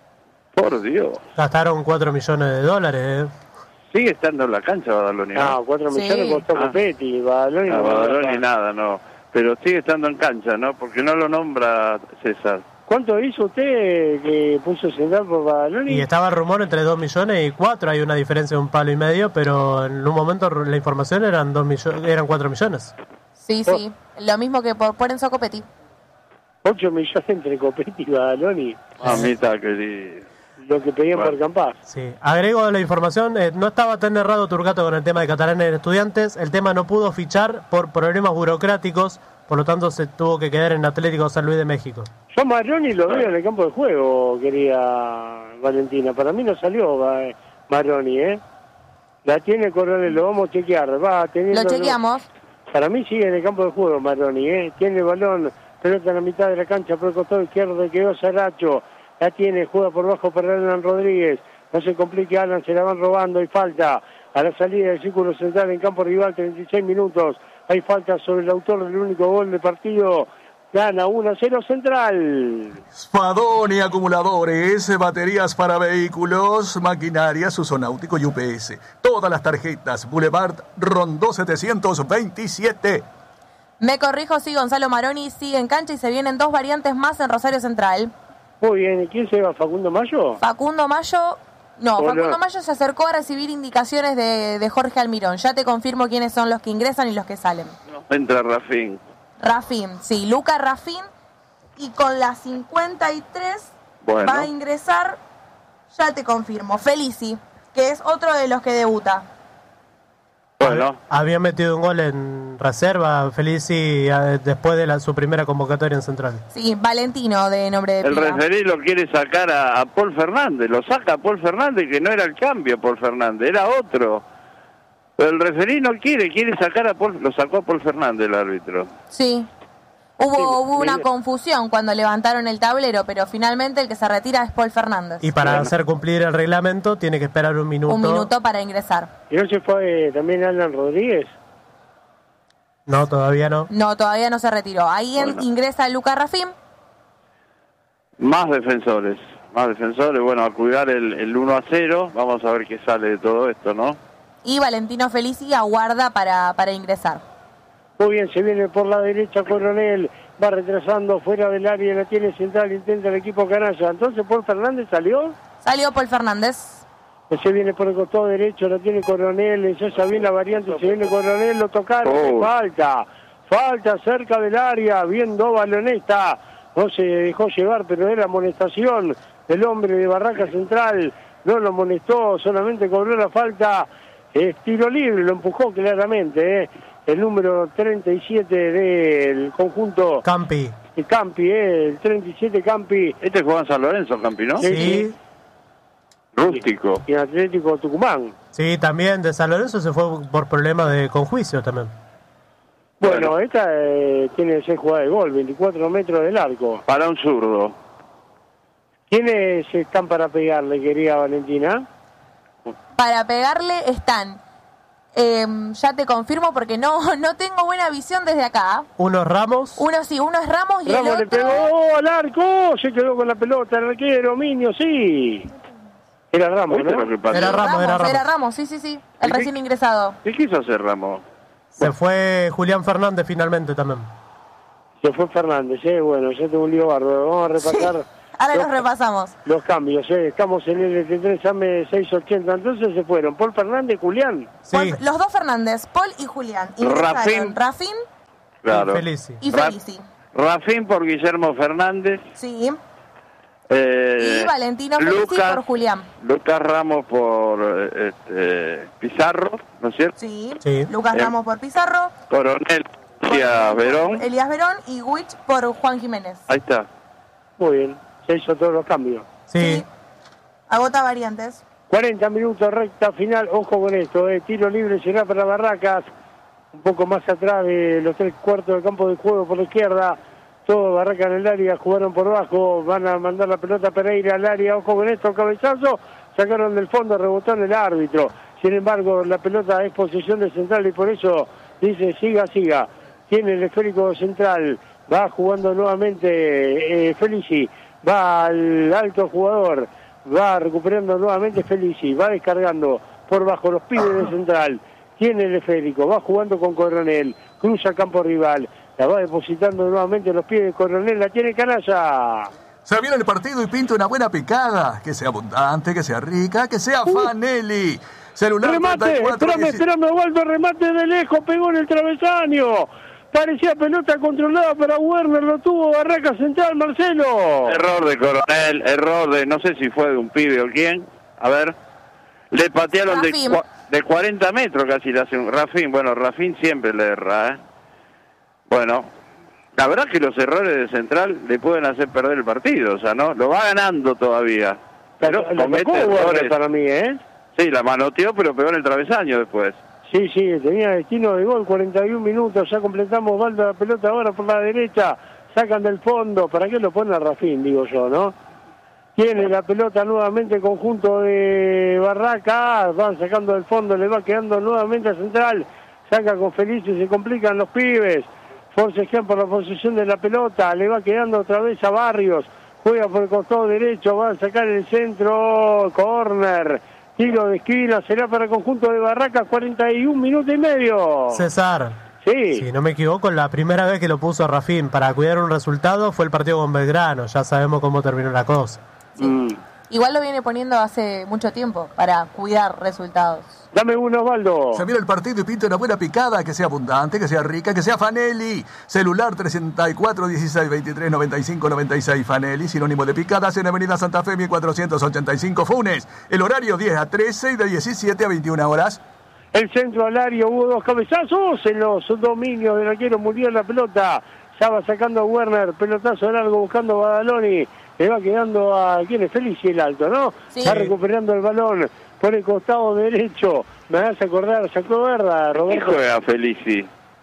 Por Dios. Gastaron cuatro millones de dólares, ¿eh? Sigue estando en la cancha Badaloni, ¿no? Ah, cuatro Sí. millones costó Ah. Copetti, Badaloni Ah, no Badaloni está. nada, no. Pero sigue estando en cancha, ¿no? Porque no lo nombra César. ¿Cuánto hizo usted que puso Central por Badaloni? Y estaba el rumor entre dos millones y cuatro, hay una diferencia de un palo y medio, pero en un momento la información eran dos millones, eran cuatro millones. Sí, sí. Lo mismo que por, por Enzo Copetti. ocho millones entre Copetti y Badaloni, Mamita querida. lo que pedían Bueno. por Campaz. Sí, agrego la información, eh, no estaba tan errado Turcato con el tema de Catalán en Estudiantes, el tema no pudo fichar por problemas burocráticos, por lo tanto se tuvo que quedar en Atlético San Luis de México. Yo Maroni lo veo en el campo de juego, quería Valentina. Para mí no salió va- Maroni, ¿eh? La tiene Coronel, lo vamos a chequear. Va teniendo Lo chequeamos. Para mí sigue en el campo de juego Maroni, ¿eh? Tiene el balón, pelota en la mitad de la cancha por el costado izquierdo, quedó Saracho. La tiene, juega por bajo para Alan Rodríguez. No se complique Alan, se la van robando. Hay falta a la salida del círculo central en campo rival, treinta y seis minutos. Hay falta sobre el autor del único gol del partido. Gana uno a cero Central. Spadoni Acumuladores, baterías para vehículos, maquinarias, uso náutico y U P S. Todas las tarjetas, Boulevard Rondó setecientos veintisiete. Me corrijo, sí, Gonzalo Maroni sigue en cancha y se vienen dos variantes más en Rosario Central. Muy bien, ¿y quién se va? ¿Facundo Mayo? Facundo Mayo, no, Hola. Facundo Mayo se acercó a recibir indicaciones de, de Jorge Almirón. Ya te confirmo quiénes son los que ingresan y los que salen. Entra Rafín. Rafín, sí, Luca Rafín. Y con la cincuenta y tres Bueno. va a ingresar, ya te confirmo, Felici, que es otro de los que debuta. Bueno, Había metido un gol en reserva, Felici, eh, después de la, su primera convocatoria en Central. Sí, Valentino de nombre de el pila. referí lo quiere sacar a, a Paul Fernández. Lo saca a Paul Fernández, que no era el cambio Paul Fernández, era otro. Pero el referí no quiere, quiere sacar a Paul, lo sacó a Paul Fernández el árbitro. Sí. Hubo, Sí, hubo una mire. confusión cuando levantaron el tablero, pero finalmente el que se retira es Paul Fernández. Y para Bueno. hacer cumplir el reglamento tiene que esperar un minuto. Un minuto para ingresar. ¿Y no se fue eh, también Alan Rodríguez? No, todavía no. No, todavía no se retiró. Ahí en- Bueno. ingresa Luca Rafín. Más defensores, más defensores. Bueno, a cuidar el, el uno a cero. Vamos a ver qué sale de todo esto, ¿no? Y Valentino Felici aguarda para, para ingresar. Muy bien, se viene por la derecha Coronel, va retrasando fuera del área, la tiene Central, intenta el equipo canalla. Entonces Paul Fernández salió, Salió Paul Fernández. se viene por el costado derecho, la tiene Coronel, ensaya bien la variante, se viene Coronel, lo tocaron, Oh. falta, falta cerca del área, viendo balonesta, no se dejó llevar, pero era amonestación del hombre de Barraca Central, no lo amonestó, solamente cobró la falta, es tiro libre, lo empujó claramente, ¿eh? El número treinta y siete del conjunto Campi. de Campi, ¿eh? El treinta y siete Campi, Este juega en San Lorenzo, Campi, ¿no? Sí. Sí, Rústico. y Atlético Tucumán. sí, también de San Lorenzo se fue por problemas de conjuicio también. Bueno, Bueno. esta eh, tiene seis jugadas de gol, veinticuatro metros del arco. Para un zurdo. ¿Quiénes están para pegarle, querida Valentina? Para pegarle están. eh, ya te confirmo porque no, no tengo buena visión desde acá. Unos Ramos, Uno sí, uno es Ramos y Ramos el le otro... pegó al arco, se quedó con la pelota, el arquero, Minio, sí. Era Ramos, ¿Viste ¿no? lo que pasó? Era Ramos, era Ramos. Era Ramos, sí, sí, sí. El ¿Y qué- recién ingresado. ¿Qué quiso hacer Ramos? Se fue Julián Fernández finalmente también. Se fue Fernández, ¿eh? Bueno, ya tengo un lío bárbaro. Vamos a repasar. Sí. Ahora los, los repasamos. Los cambios, ¿eh? Estamos en el treinta y tres A M seiscientos ochenta. Entonces se fueron Paul Fernández, Julián. Sí. Paul, los dos Fernández, Paul y Julián. Y Rafín. Rafín Claro. Y Felici. y Felici. Rafín por Guillermo Fernández. Sí. Eh, Y Valentino Felici Lucas, por Julián. Lucas Ramos por eh, este, Pizarro, ¿no es cierto? Sí. Sí. Lucas Bien. Ramos por Pizarro. Coronel Elías Verón. Elías Verón y Witch por Juan Jiménez. Ahí está. Muy bien, se hizo todos los cambios. Sí. Agota variantes. cuarenta minutos, recta final. Ojo con esto, ¿eh? Tiro libre será para Barracas. Un poco más atrás de los tres cuartos del campo de juego por la izquierda. Todo Barracas en el área, jugaron por bajo. Van a mandar la pelota Pereira al área. Ojo con esto, cabezazo. Sacaron del fondo, rebotó en el árbitro. Sin embargo, la pelota es posesión de Central y por eso dice siga, siga. Tiene el esférico Central. Va jugando nuevamente eh, Felici. Va al alto jugador. Va recuperando nuevamente Felici. Va descargando por bajo los pibes de Central. Tiene el esférico. Va jugando con Coronel. Cruza campo rival. La va depositando nuevamente los pies de Coronel. La tiene Canalla. Se viene el partido y pinta una buena picada. Que sea abundante, que sea rica, que sea Fanelli. Celular Remate, treinta y cuatro, espérame, espérame, Waldo, remate de lejos, pegó en el travesaño. Parecía pelota controlada para Werner, lo tuvo Barraca Central, Marcelo. Error de Coronel, error de, no sé si fue de un pibe o quién. A ver, le patearon de, Rafín. cua- de cuarenta metros casi le hace un Rafín. Bueno, Rafín siempre le erra, ¿eh? Bueno, la verdad que los errores de Central le pueden hacer perder el partido, o sea, ¿no? Lo va ganando todavía. Pero Lo comete tocó Werner errores. para mí, ¿eh? Sí, la manoteó, pero pegó en el travesaño después. Sí, sí, tenía destino de gol, cuarenta y un minutos, ya completamos, Valdo la pelota ahora por la derecha, sacan del fondo, ¿para qué lo pone a Rafín, digo yo, no? Tiene la pelota nuevamente el conjunto de Barraca, van sacando del fondo, le va quedando nuevamente a Central, saca con Felicio, se complican los pibes, forcejean por la posesión de la pelota, le va quedando otra vez a Barrios, juega por el costado derecho, va a sacar el centro, córner, tiro de esquina, será para el conjunto de Barraca, cuarenta y un minutos y medio. César. Sí. Si no me equivoco, la primera vez que lo puso Rafín para cuidar un resultado fue el partido con Belgrano. Ya sabemos cómo terminó la cosa. Sí. Mm. Igual lo viene poniendo hace mucho tiempo para cuidar resultados. Dame uno, Osvaldo. Se viene el partido y pinta una buena picada, que sea abundante, que sea rica, que sea Fanelli. Celular treinta y cuatro, dieciséis, veintitrés, noventa y cinco, noventa y seis Fanelli, sinónimo de picadas en Avenida Santa Fe, mil cuatrocientos ochenta y cinco Funes. El horario diez a trece y de diecisiete a veintiuna horas. El centro al área, hubo dos cabezazos en los dominios del arquero Muriel, la pelota. Ya va sacando a Werner, pelotazo largo buscando a Badaloni. Le va quedando a, ¿quién es? Felici el alto, ¿no? Sí. Está recuperando el balón por el costado derecho. Me hace acordar, sacó verdad, ¿Qué Roberto. juega Felici?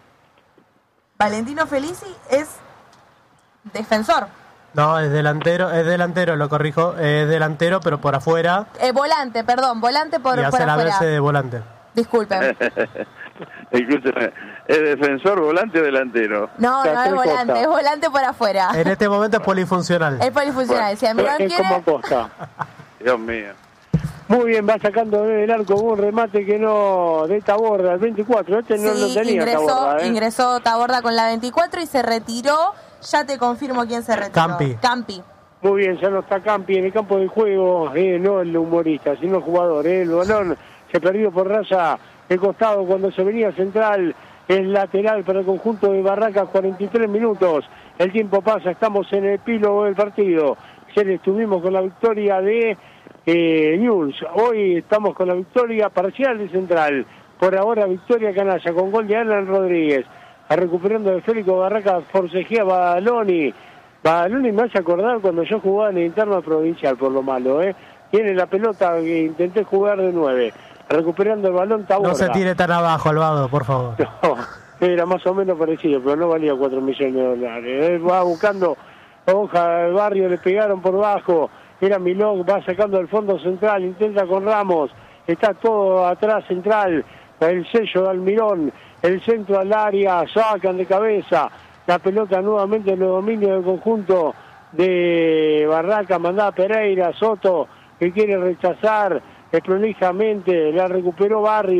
Valentino Felici es defensor. No, es delantero, es delantero, lo corrijo. Es delantero, pero por afuera. Eh, volante, perdón, volante por, y por hace la afuera. veces de volante. Disculpen. Escúchame, ¿es defensor, volante o delantero? No, no es Tercer volante, Costa. es volante por afuera. En este momento es polifuncional. Es polifuncional. Si Almirón Es como quiere, Costa. Dios mío. Muy bien, va sacando desde el arco un remate que no, de Taborda, el veinticuatro. Este no lo sí, tenía ingresó, Taborda, ¿eh? ingresó Taborda con la veinticuatro y se retiró. Ya te confirmo quién se retiró. Campi. Campi. Muy bien, ya no está Campi en el campo de juego, eh, no el humorista, sino el jugador. Eh, el balón se perdió por raya el costado cuando se venía Central, el lateral para el conjunto de Barracas, cuarenta y tres minutos. El tiempo pasa, estamos en el epílogo del partido. Ayer estuvimos con la victoria de eh, News, hoy estamos con la victoria parcial de Central. Por ahora victoria canalla con gol de Alan Rodríguez. A recuperando de Félix Barracas, forcejea Badaloni. Badaloni me hace acordar cuando yo jugaba en el interno provincial, por lo malo, ¿eh? Tiene la pelota que intenté jugar de nueve. Recuperando el balón, Taborda. No se tire tan abajo, Alvado, por favor. No, era más o menos parecido, pero no valía cuatro millones de dólares. Él va buscando hoja del barrio, le pegaron por bajo. Era Milón, va sacando el fondo central, intenta con Ramos. Está todo atrás central. El sello de Almirón, el centro al área, sacan de cabeza. La pelota nuevamente en los dominios del conjunto de Barraca, mandada Pereira, Soto, que quiere rechazar, prolijamente la recuperó Barrios,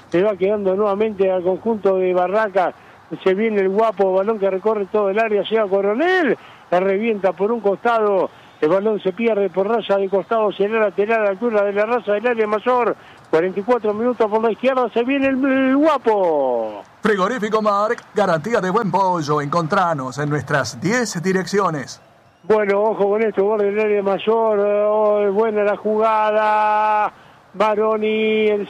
le va quedando nuevamente al conjunto de Barracas. Se viene el guapo, balón que recorre todo el área, llega Coronel, la revienta por un costado, el balón se pierde por raya de costado, será lateral a la altura de la raza del área mayor. cuarenta y cuatro minutos por la izquierda, se viene el, el guapo. Frigorífico Marc, garantía de buen pollo. Encontranos en nuestras diez direcciones. Bueno, ojo con esto, borde del área mayor, oh, buena la jugada. Baroni, el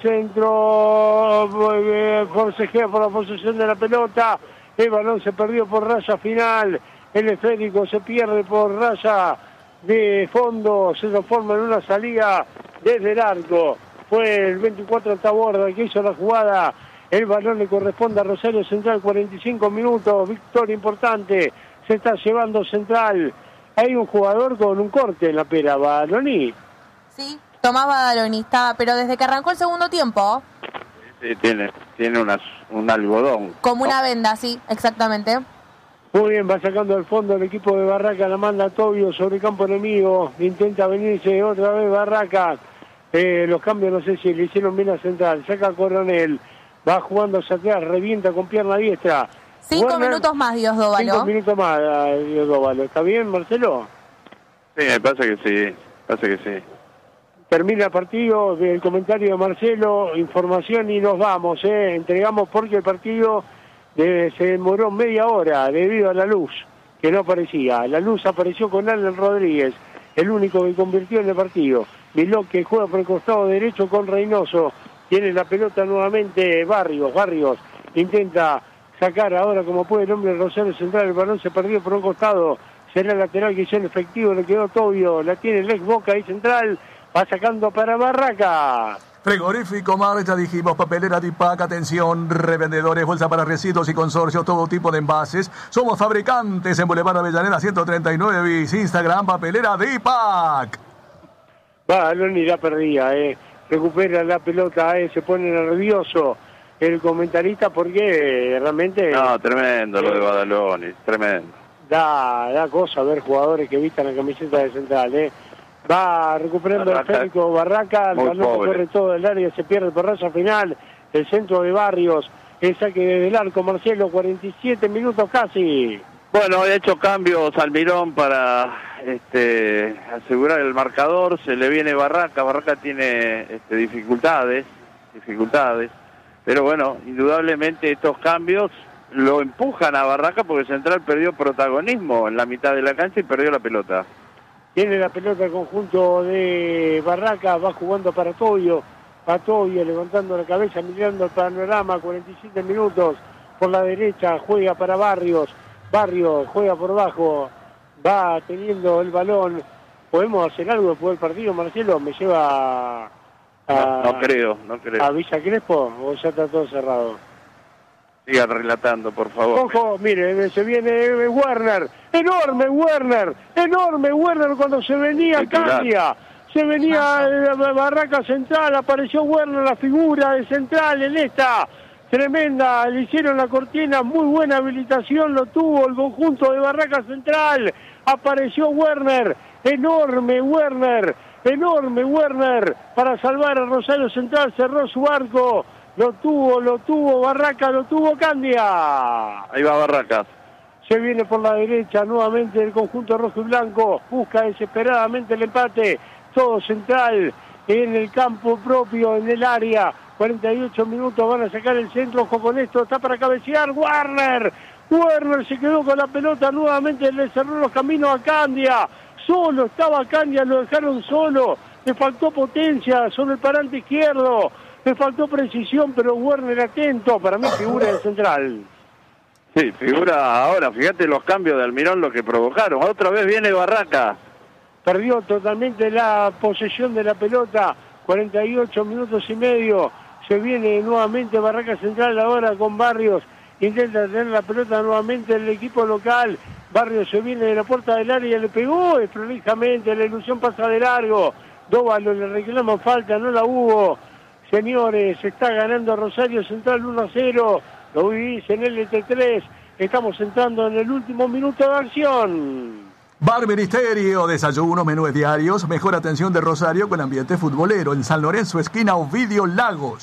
centro, eh, forcejea por la posesión de la pelota. El balón se perdió por raya final. El esférico se pierde por raya de fondo. Se transforma en una salida desde el arco. Fue el veinticuatro Taborda que hizo la jugada. El balón le corresponde a Rosario Central, cuarenta y cinco minutos. Victoria importante. Se está llevando Central. Hay un jugador con un corte en la pera, Baroni. Sí, Tomás Badaloni estaba, pero desde que arrancó el segundo tiempo. Sí, tiene, tiene unas, un algodón. Como una venda, sí, exactamente. Muy bien, va sacando al fondo el equipo de Barraca, la manda Tobio sobre el campo enemigo. Intenta venirse otra vez Barraca. Eh, los cambios no sé si le hicieron bien a Central. Saca a Coronel, va jugando hacia atrás, revienta con pierna diestra. Cinco Werner, minutos más, Diosdóvalo. Cinco minutos más, Diosdóvalo. ¿Está bien, Marcelo? Sí, me pasa que sí, pasa que sí. Termina el partido, el comentario de Marcelo, información y nos vamos, ¿eh? Entregamos porque el partido de, se demoró media hora debido a la luz, que no aparecía. La luz apareció con Alan Rodríguez, el único que convirtió en el partido. Miló que juega por el costado derecho con Reynoso. Tiene la pelota nuevamente Barrios. Barrios intenta sacar ahora como puede el hombre de Rosario Central. El balón se perdió por un costado. Será el lateral que hizo el efectivo. Le quedó Tobio. La tiene el ex Boca y Central. Va sacando para Barraca. Frigorífico Marc, ya dijimos, papelera Dipac, atención, revendedores, bolsa para residuos y consorcios, todo tipo de envases. Somos fabricantes en Boulevard Avellaneda ciento treinta y nueve bis. Instagram, papelera Dipac. Balón y la perdía, eh. Recupera la pelota, eh. Se pone nervioso el comentarista porque realmente... No, tremendo lo de Badaloni, tremendo. Da, da cosa ver jugadores que vistan la camiseta de Central, eh. Va recuperando Barraca, el Férico Barraca, el balón corre todo el área, se pierde por raza final, el centro de Barrios, el saque desde el arco, Marcelo, cuarenta y siete minutos casi. Bueno, ha hecho cambios Almirón para este, asegurar el marcador, se le viene Barraca, Barraca tiene este, dificultades, dificultades, pero bueno, indudablemente estos cambios lo empujan a Barraca porque Central perdió protagonismo en la mitad de la cancha y perdió la pelota. Tiene la pelota el conjunto de Barraca, va jugando para Tobio, va Tobio levantando la cabeza, mirando el panorama, cuarenta y siete minutos, por la derecha juega para Barrios, Barrios juega por abajo, va teniendo el balón. ¿Podemos hacer algo después del partido, Marcelo? ¿Me lleva a, no, no creo, no creo. a Villa Crespo o ya está todo cerrado? Siga relatando, por favor. Ojo, mire, se viene Werner, enorme Werner, enorme Werner cuando se venía Candia, se venía eh, Barraca Central, apareció Werner, la figura de Central en esta tremenda, le hicieron la cortina, muy buena habilitación lo tuvo el conjunto de Barraca Central, apareció Werner, enorme Werner, enorme Werner, para salvar a Rosario Central, cerró su arco. Lo tuvo, lo tuvo Barraca, lo tuvo Candia. Ahí va Barracas. Se viene por la derecha nuevamente el conjunto rojo y blanco. Busca desesperadamente el empate. Todo Central en el campo propio, en el área. cuarenta y ocho minutos, van a sacar el centro. Ojo con esto, está para cabecear. Werner. Werner se quedó con la pelota. Nuevamente le cerró los caminos a Candia. Solo estaba Candia, lo dejaron solo. Le faltó potencia sobre el parante izquierdo. Le faltó precisión, pero Werner atento, para mí figura de Central. Sí, figura ahora, fíjate los cambios de Almirón lo que provocaron. Otra vez viene Barraca. Perdió totalmente la posesión de la pelota, cuarenta y ocho minutos y medio. Se viene nuevamente Barraca Central ahora con Barrios. Intenta tener la pelota nuevamente el equipo local. Barrios se viene de la puerta del área y le pegó prolijamente, la ilusión pasa de largo. Dóvalo le reclaman falta, no la hubo. Señores, está ganando Rosario Central uno a cero, lo vivís en el L T tres, estamos entrando en el último minuto de acción. Bar Ministerio, desayuno, menúes diarios, mejor atención de Rosario con ambiente futbolero en San Lorenzo, esquina Ovidio Lagos.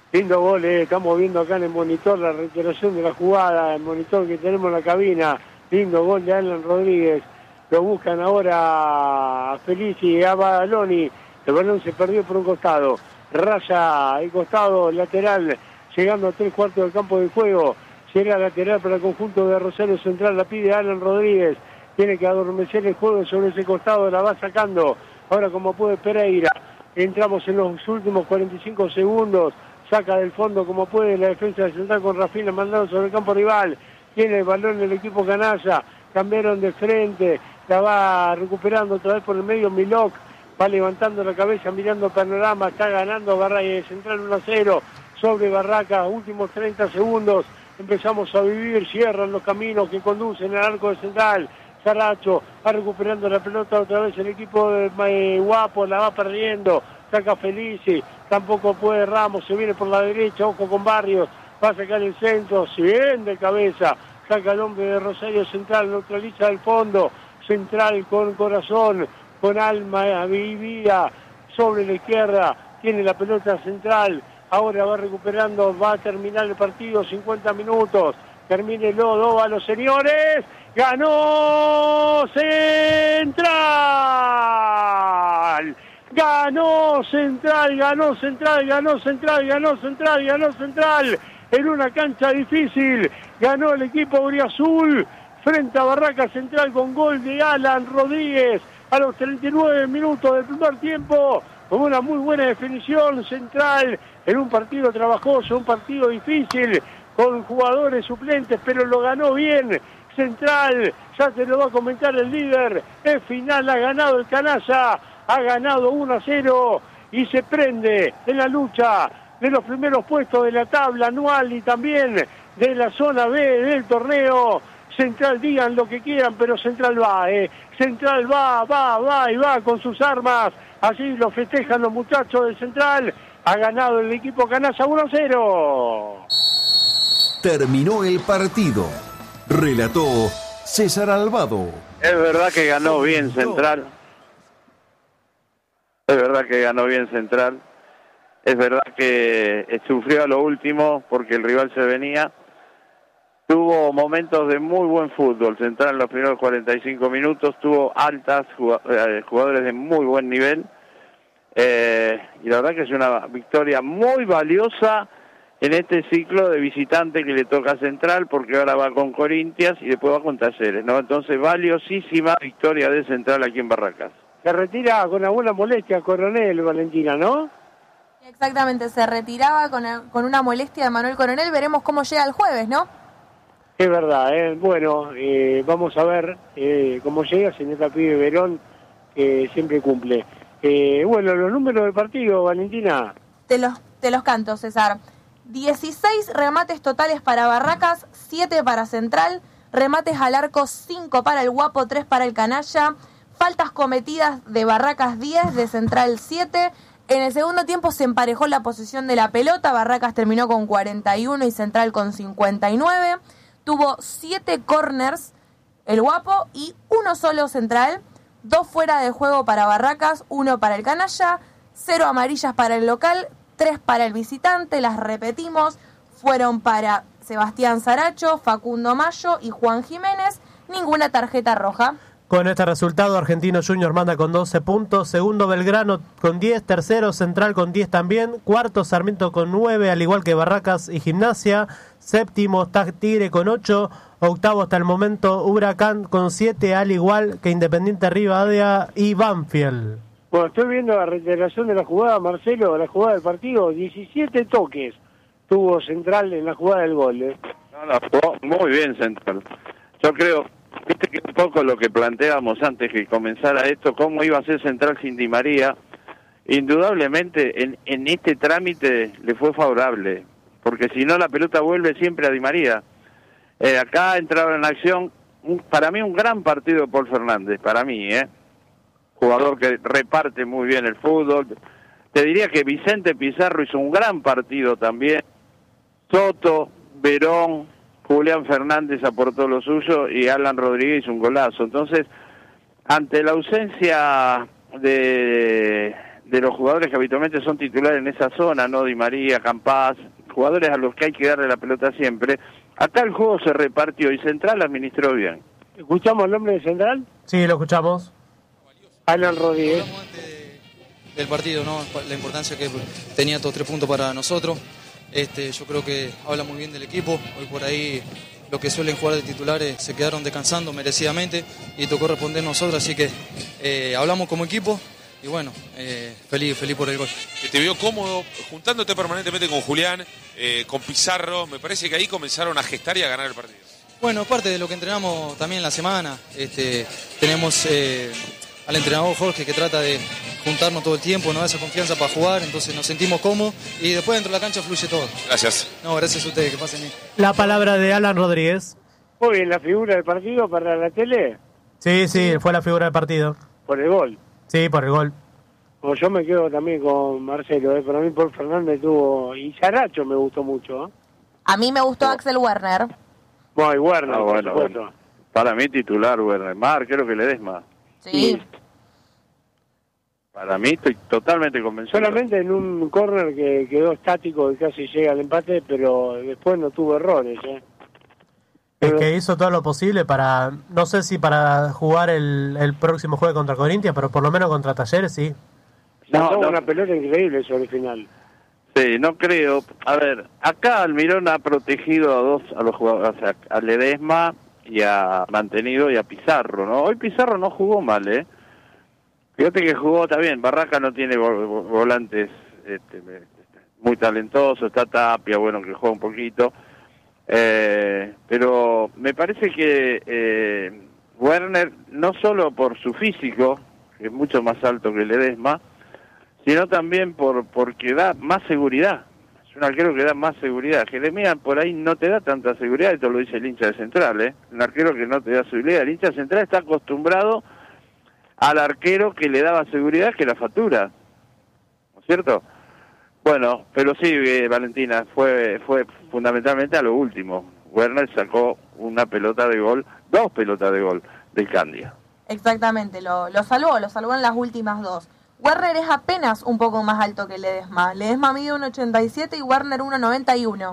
Lindo gol, eh. Estamos viendo acá en el monitor la reiteración de la jugada, el monitor que tenemos en la cabina. Lindo gol de Alan Rodríguez. Lo buscan ahora a Felici y a Badaloni. El balón se perdió por un costado. Raya el costado lateral, llegando a tres cuartos del campo de juego. Será lateral para el conjunto de Rosario Central. La pide Alan Rodríguez. Tiene que adormecer el juego sobre ese costado. La va sacando. Ahora como puede Pereira. Entramos en los últimos cuarenta y cinco segundos. Saca del fondo como puede la defensa de Central con Rafina mandado sobre el campo rival. Tiene el balón el equipo canalla. Cambiaron de frente. La va recuperando otra vez por el medio Milok. Va levantando la cabeza, mirando el panorama. Está ganando Barracas Central uno a cero sobre Barracas. Últimos treinta segundos. Empezamos a vivir. Cierran los caminos que conducen al arco de Central. Saracho va recuperando la pelota otra vez el equipo de eh, Guapo. La va perdiendo. Saca Felici. Tampoco puede Ramos. Se viene por la derecha. Ojo con Barrios. Va a sacar el centro. Se viene de cabeza. Saca el hombre de Rosario Central. Neutraliza el fondo. Central con corazón. Con alma y vida sobre la izquierda, tiene la pelota Central, ahora va recuperando, va a terminar el partido, cincuenta minutos, termine el lodo a los señores, ganó Central, ganó Central, ganó Central, ganó Central, ganó Central, ganó Central, en una cancha difícil, ganó el equipo auriazul, frente a Barracas Central con gol de Alan Rodríguez, a los treinta y nueve minutos del primer tiempo, con una muy buena definición. Central en un partido trabajoso, un partido difícil, con jugadores suplentes, pero lo ganó bien. Central, ya te lo va a comentar el líder, es final, ha ganado el canalla, ha ganado uno a cero y se prende en la lucha de los primeros puestos de la tabla anual y también de la zona B del torneo. Central, digan lo que quieran, pero Central va, eh. Central va, va, va y va con sus armas. Así lo festejan los muchachos de Central. Ha ganado el equipo canalla uno a cero. Terminó el partido. Relató César Albado. Es verdad que ganó bien Central. Es verdad que ganó bien Central. Es verdad que sufrió a lo último porque el rival se venía. Tuvo momentos de muy buen fútbol Central en los primeros cuarenta y cinco minutos, tuvo altas jugadores de muy buen nivel, eh, y la verdad que es una victoria muy valiosa en este ciclo de visitante que le toca a Central, porque ahora va con Corinthians y después va con Talleres, ¿no? Entonces, valiosísima victoria de Central aquí en Barracas. Se retira con alguna molestia Coronel, Valentina, ¿no? Exactamente, se retiraba con, con una molestia de Manuel Coronel, veremos cómo llega el jueves, ¿no? Es verdad, ¿eh? Bueno, eh, vamos a ver eh, cómo llega señor Pibe Verón, que siempre cumple. Eh, bueno, los números del partido, Valentina. Te los, te los canto, César. dieciséis remates totales para Barracas, siete para Central, remates al arco, cinco para el Guapo, tres para el Canalla, faltas cometidas de Barracas, diez, de Central, siete. En el segundo tiempo se emparejó la posesión de la pelota, Barracas terminó con cuarenta y uno y Central con cincuenta y nueve. Tuvo siete corners el Guapo y uno solo Central, dos fuera de juego para Barracas, uno para el Canalla, cero amarillas para el local, tres para el visitante, las repetimos, fueron para Sebastián Saracho, Facundo Mayo y Juan Jiménez, ninguna tarjeta roja. Con este resultado, Argentino Junior manda con doce puntos, segundo Belgrano con diez, tercero Central con diez también, cuarto Sarmiento con nueve, al igual que Barracas y Gimnasia, séptimo está Tigre con ocho, octavo hasta el momento Huracán con siete, al igual que Independiente Rivadavia y Banfield. Bueno, estoy viendo la reiteración de la jugada, Marcelo, la jugada del partido, diecisiete toques tuvo Central en la jugada del gol. ¿eh? No, no, jugó muy bien Central. Yo creo... Viste que un poco lo que planteábamos antes que comenzara esto, cómo iba a ser Central sin Di María, indudablemente en, en este trámite le fue favorable, porque si no la pelota vuelve siempre a Di María. Eh, acá entraba en acción, un, para mí un gran partido de Paul Fernández, para mí, ¿eh? Jugador que reparte muy bien el fútbol. Te diría que Vicente Pizarro hizo un gran partido también, Soto, Verón, Julián Fernández aportó lo suyo y Alan Rodríguez hizo un golazo. Entonces, ante la ausencia de, de los jugadores que habitualmente son titulares en esa zona, ¿no? Di María, Campás, jugadores a los que hay que darle la pelota siempre. Acá el juego se repartió y Central administró bien. ¿Escuchamos el nombre de Central? Sí, lo escuchamos. Alan Rodríguez. Hablamos antes del partido, ¿no? La importancia que tenía estos tres puntos para nosotros. Este, yo creo que habla muy bien del equipo. Hoy por ahí los que suelen jugar de titulares se quedaron descansando merecidamente y tocó responder nosotros, así que eh, hablamos como equipo y bueno, eh, feliz, feliz por el gol. Te veo cómodo, juntándote permanentemente con Julián, eh, con Pizarro, me parece que ahí comenzaron a gestar y a ganar el partido. Bueno, parte de lo que entrenamos también la semana, este, tenemos eh, al entrenador Jorge que trata de juntarnos todo el tiempo, nos da esa confianza para jugar, entonces nos sentimos cómodos y después dentro de la cancha fluye todo. Gracias. No, gracias a ustedes, que pasen bien. La palabra de Alan Rodríguez. Muy bien, la figura del partido para la tele, Sí, sí, fue la figura del partido. por el gol. Sí, por el gol. Como yo me quedo también con Marcelo, ¿eh? Para mí Paul Fernández tuvo... Y Saracho me gustó mucho, ¿eh? A mí me gustó Axel Werner. Bueno, y Werner, Ah, por bueno, supuesto. bueno. Para mí titular, Werner. Mar, creo que le des más. Sí. Para mí estoy totalmente convencido. Solamente en un córner que quedó estático y casi llega al empate, pero después no tuvo errores, ¿eh? Es que hizo todo lo posible para, no sé si para jugar el, el próximo juego contra Corinthians, pero por lo menos contra Talleres sí. Sacó No, no. una pelota increíble sobre el final. Sí, no creo. A ver, acá Almirón ha protegido a dos, a los jugadores, o sea, a Ledesma y ha mantenido y a Pizarro, ¿no? Hoy Pizarro no jugó mal, ¿eh? Fíjate que jugó, está bien, Barraca no tiene vo- vo- volantes este, muy talentosos, está Tapia, bueno, que juega un poquito, eh, pero me parece que eh, Werner, no solo por su físico, que es mucho más alto que Ledesma, sino también por porque da más seguridad. Es un arquero que da más seguridad. Jeremías por ahí no te da tanta seguridad, esto lo dice el hincha de Central, ¿eh? Un arquero que no te da seguridad. El hincha de Central está acostumbrado al arquero que le daba seguridad que la factura, ¿no es cierto? Bueno, pero sí, eh, Valentina, fue fue fundamentalmente a lo último. Werner sacó una pelota de gol, dos pelotas de gol del Candia. Exactamente, lo, lo salvó, lo salvó en las últimas dos. Werner es apenas un poco más alto que Ledesma. Ledesma mide uno ochenta y siete y Werner uno noventa y uno.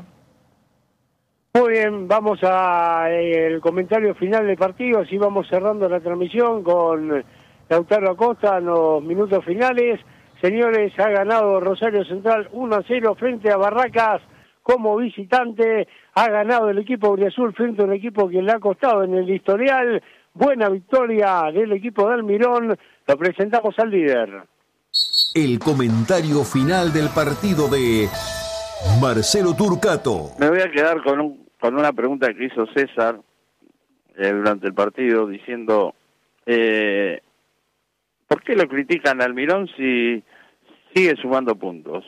Muy bien, vamos a eh, el comentario final del partido, así vamos cerrando la transmisión con Lautaro Acosta en los minutos finales. Señores, ha ganado Rosario Central uno a cero frente a Barracas como visitante. Ha ganado el equipo auriazul frente a un equipo que le ha costado en el historial. Buena victoria del equipo de Almirón. Lo presentamos al líder. El comentario final del partido de Marcelo Turcato. Me voy a quedar con un, con una pregunta que hizo César eh, durante el partido, diciendo, eh, ¿por qué lo critican a Almirón si sigue sumando puntos?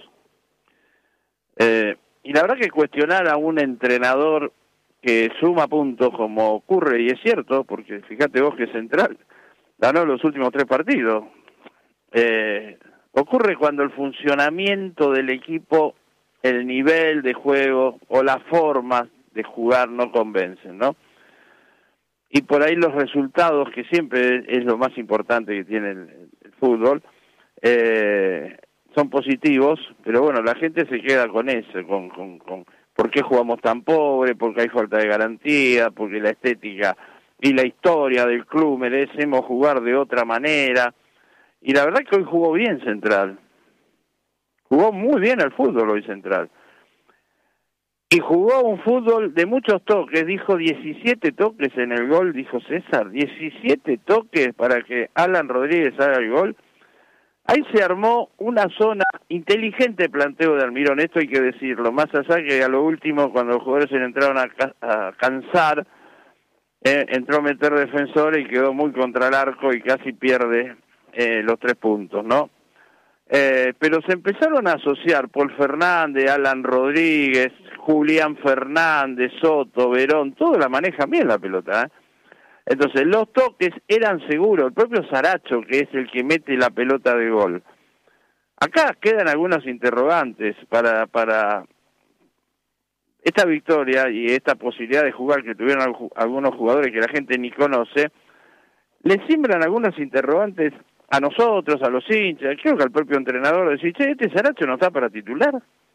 Eh, y la verdad que cuestionar a un entrenador que suma puntos como ocurre, y es cierto, porque fíjate vos que Central ganó los últimos tres partidos, eh, ocurre cuando el funcionamiento del equipo, el nivel de juego o las formas de jugar no convencen, ¿no? Y por ahí los resultados, que siempre es lo más importante que tiene el, el fútbol, eh, son positivos, pero bueno, la gente se queda con eso, con, con, con por qué jugamos tan pobre, porque hay falta de garantía, porque la estética y la historia del club merecemos jugar de otra manera. Y la verdad que hoy jugó bien Central. Jugó muy bien al fútbol hoy Central. Y jugó un fútbol de muchos toques, dijo diecisiete toques en el gol, dijo César, diecisiete toques para que Alan Rodríguez haga el gol. Ahí se armó una zona inteligente, planteo de Almirón, esto hay que decirlo, más allá que a lo último, cuando los jugadores se le entraron a, ca- a cansar, eh, entró a meter defensores y quedó muy contra el arco y casi pierde eh, los tres puntos, ¿no? Eh, pero se empezaron a asociar Paul Fernández, Alan Rodríguez, Julián Fernández, Soto, Verón, todos la manejan bien la pelota, ¿eh? Entonces, los toques eran seguros, el propio Saracho, que es el que mete la pelota de gol. Acá quedan algunos interrogantes para, para esta victoria y esta posibilidad de jugar que tuvieron algunos jugadores que la gente ni conoce. Le siembran algunos interrogantes a nosotros, a los hinchas, creo que al propio entrenador, decir, che, este Saracho no está para titular.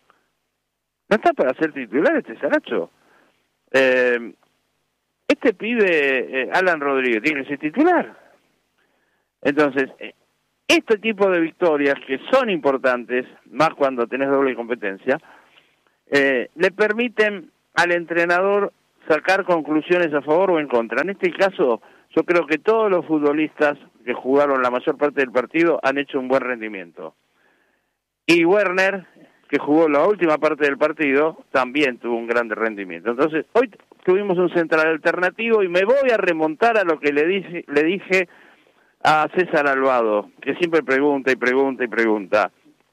No está para ser titular este Saracho. Eh, este pibe, eh, Alan Rodríguez, tiene que ser titular. Entonces, eh, este tipo de victorias, que son importantes, más cuando tenés doble competencia, eh, le permiten al entrenador sacar conclusiones a favor o en contra. En este caso, yo creo que todos los futbolistas que jugaron la mayor parte del partido han hecho un buen rendimiento. Y Werner, que jugó la última parte del partido, también tuvo un gran rendimiento. Entonces, hoy tuvimos un central alternativo y me voy a remontar a lo que le dije, le dije a César Alvado, que siempre pregunta y pregunta y pregunta.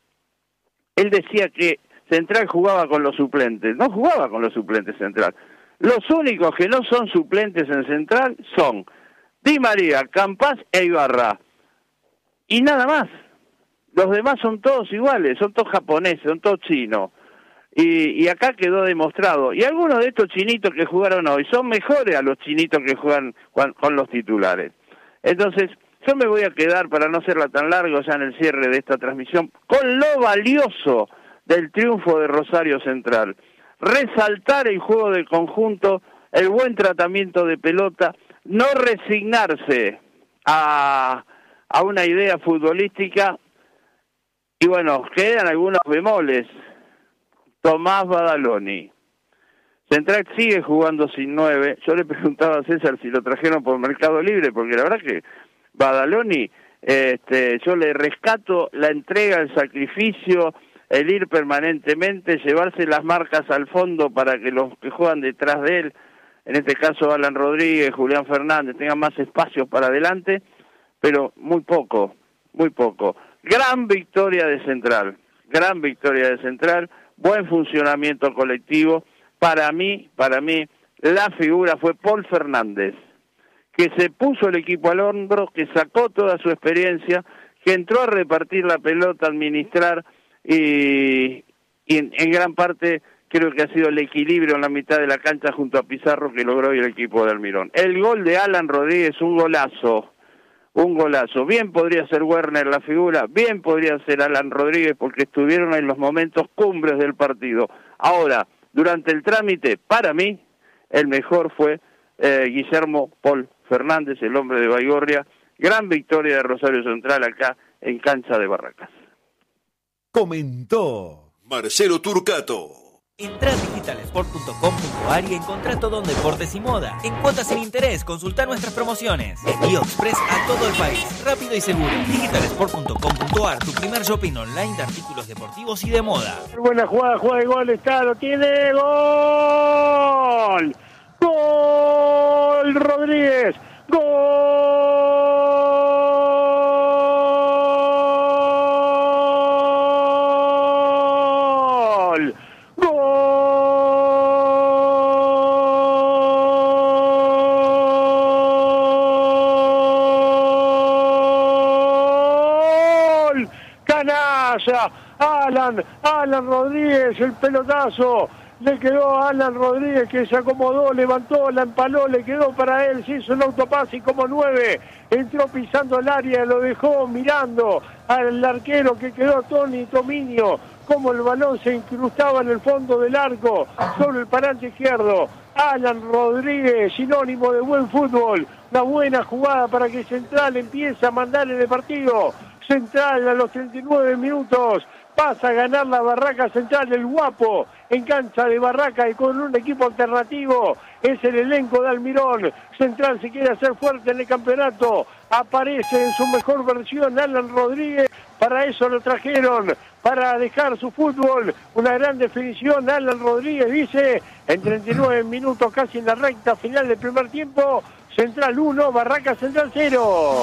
Él decía que Central jugaba con los suplentes. No jugaba con los suplentes Central. Los únicos que no son suplentes en Central son Di María, Campás e Ibarra. Y nada más. Los demás son todos iguales, son todos japoneses, son todos chinos. Y, y acá quedó demostrado. Y algunos de estos chinitos que jugaron hoy son mejores a los chinitos que juegan con, con los titulares. Entonces, yo me voy a quedar, para no hacerla tan largo ya en el cierre de esta transmisión, con lo valioso del triunfo de Rosario Central. Resaltar el juego del conjunto, el buen tratamiento de pelota, no resignarse a, a una idea futbolística. Y bueno, quedan algunos bemoles. Tomás Badaloni. Central sigue jugando sin nueve. Yo le preguntaba a César si lo trajeron por Mercado Libre, porque la verdad que Badaloni, este, yo le rescato la entrega, el sacrificio, el ir permanentemente, llevarse las marcas al fondo para que los que juegan detrás de él, en este caso Alan Rodríguez, Julián Fernández, tengan más espacios para adelante, pero muy poco, muy poco. Gran victoria de Central, gran victoria de Central, buen funcionamiento colectivo. Para mí, para mí, la figura fue Paul Fernández, que se puso el equipo al hombro, que sacó toda su experiencia, que entró a repartir la pelota, a administrar, y, y en, en gran parte creo que ha sido el equilibrio en la mitad de la cancha junto a Pizarro que logró hoy el equipo de Almirón. El gol de Alan Rodríguez, un golazo. Un golazo. Bien podría ser Werner la figura, bien podría ser Alan Rodríguez, porque estuvieron en los momentos cumbres del partido. Ahora, durante el trámite, para mí, el mejor fue eh, Guillermo Paul Fernández, el hombre de Baigorria. Gran victoria de Rosario Central acá en cancha de Barracas. Comentó Marcelo Turcato. Entrá a digitalsport punto com punto ar y encontrá todo en deportes y moda. En cuotas sin interés, consultá nuestras promociones. Envío express a todo el país, rápido y seguro. digitalsport punto com punto ar, tu primer shopping online de artículos deportivos y de moda. Buena jugada, jugada de gol, está, lo tiene, gol. Gol Rodríguez, gol. Alan, Alan Rodríguez, el pelotazo, le quedó a Alan Rodríguez, que se acomodó, levantó, la empaló, le quedó para él, se hizo el autopase y como nueve, entró pisando el área, lo dejó mirando al arquero que quedó atónito, Minio, como el balón se incrustaba en el fondo del arco, sobre el parante izquierdo. Alan Rodríguez, sinónimo de buen fútbol, una buena jugada para que Central empiece a mandar en el partido. Central a los treinta y nueve minutos pasa a ganar la Barraca Central, el Guapo, en cancha de Barraca y con un equipo alternativo. Es el elenco de Almirón. Central se quiere hacer fuerte en el campeonato. Aparece en su mejor versión Alan Rodríguez. Para eso lo trajeron, para dejar su fútbol. Una gran definición. Alan Rodríguez dice, en treinta y nueve minutos, casi en la recta final del primer tiempo, Central uno, Barraca Central cero.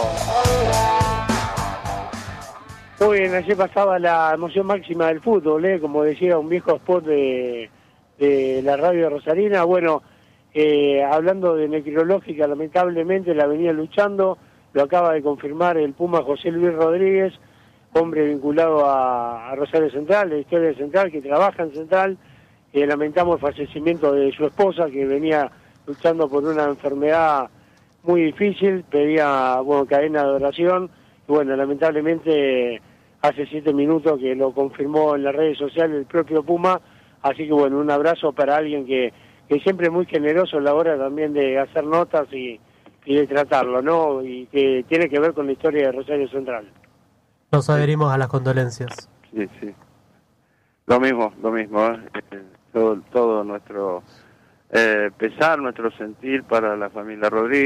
Muy bien, ayer pasaba la emoción máxima del fútbol, ¿eh? Como decía un viejo spot de, de la radio rosarina. Bueno, eh, hablando de necrológica, lamentablemente la venía luchando, lo acaba de confirmar el Puma José Luis Rodríguez, hombre vinculado a, a Rosario Central, de Historia Central, que trabaja en Central. Eh, lamentamos el fallecimiento de su esposa, que venía luchando por una enfermedad muy difícil, pedía, bueno, cadena de oración. bueno, lamentablemente hace siete minutos que lo confirmó en las redes sociales el propio Puma, así que bueno, un abrazo para alguien que, que siempre es muy generoso a la hora también de hacer notas y, y de tratarlo, ¿no? Y que tiene que ver con la historia de Rosario Central. Nos adherimos a las condolencias. Sí, sí. Lo mismo, lo mismo, ¿eh? Todo, todo nuestro eh, pesar, nuestro sentir para la familia Rodríguez.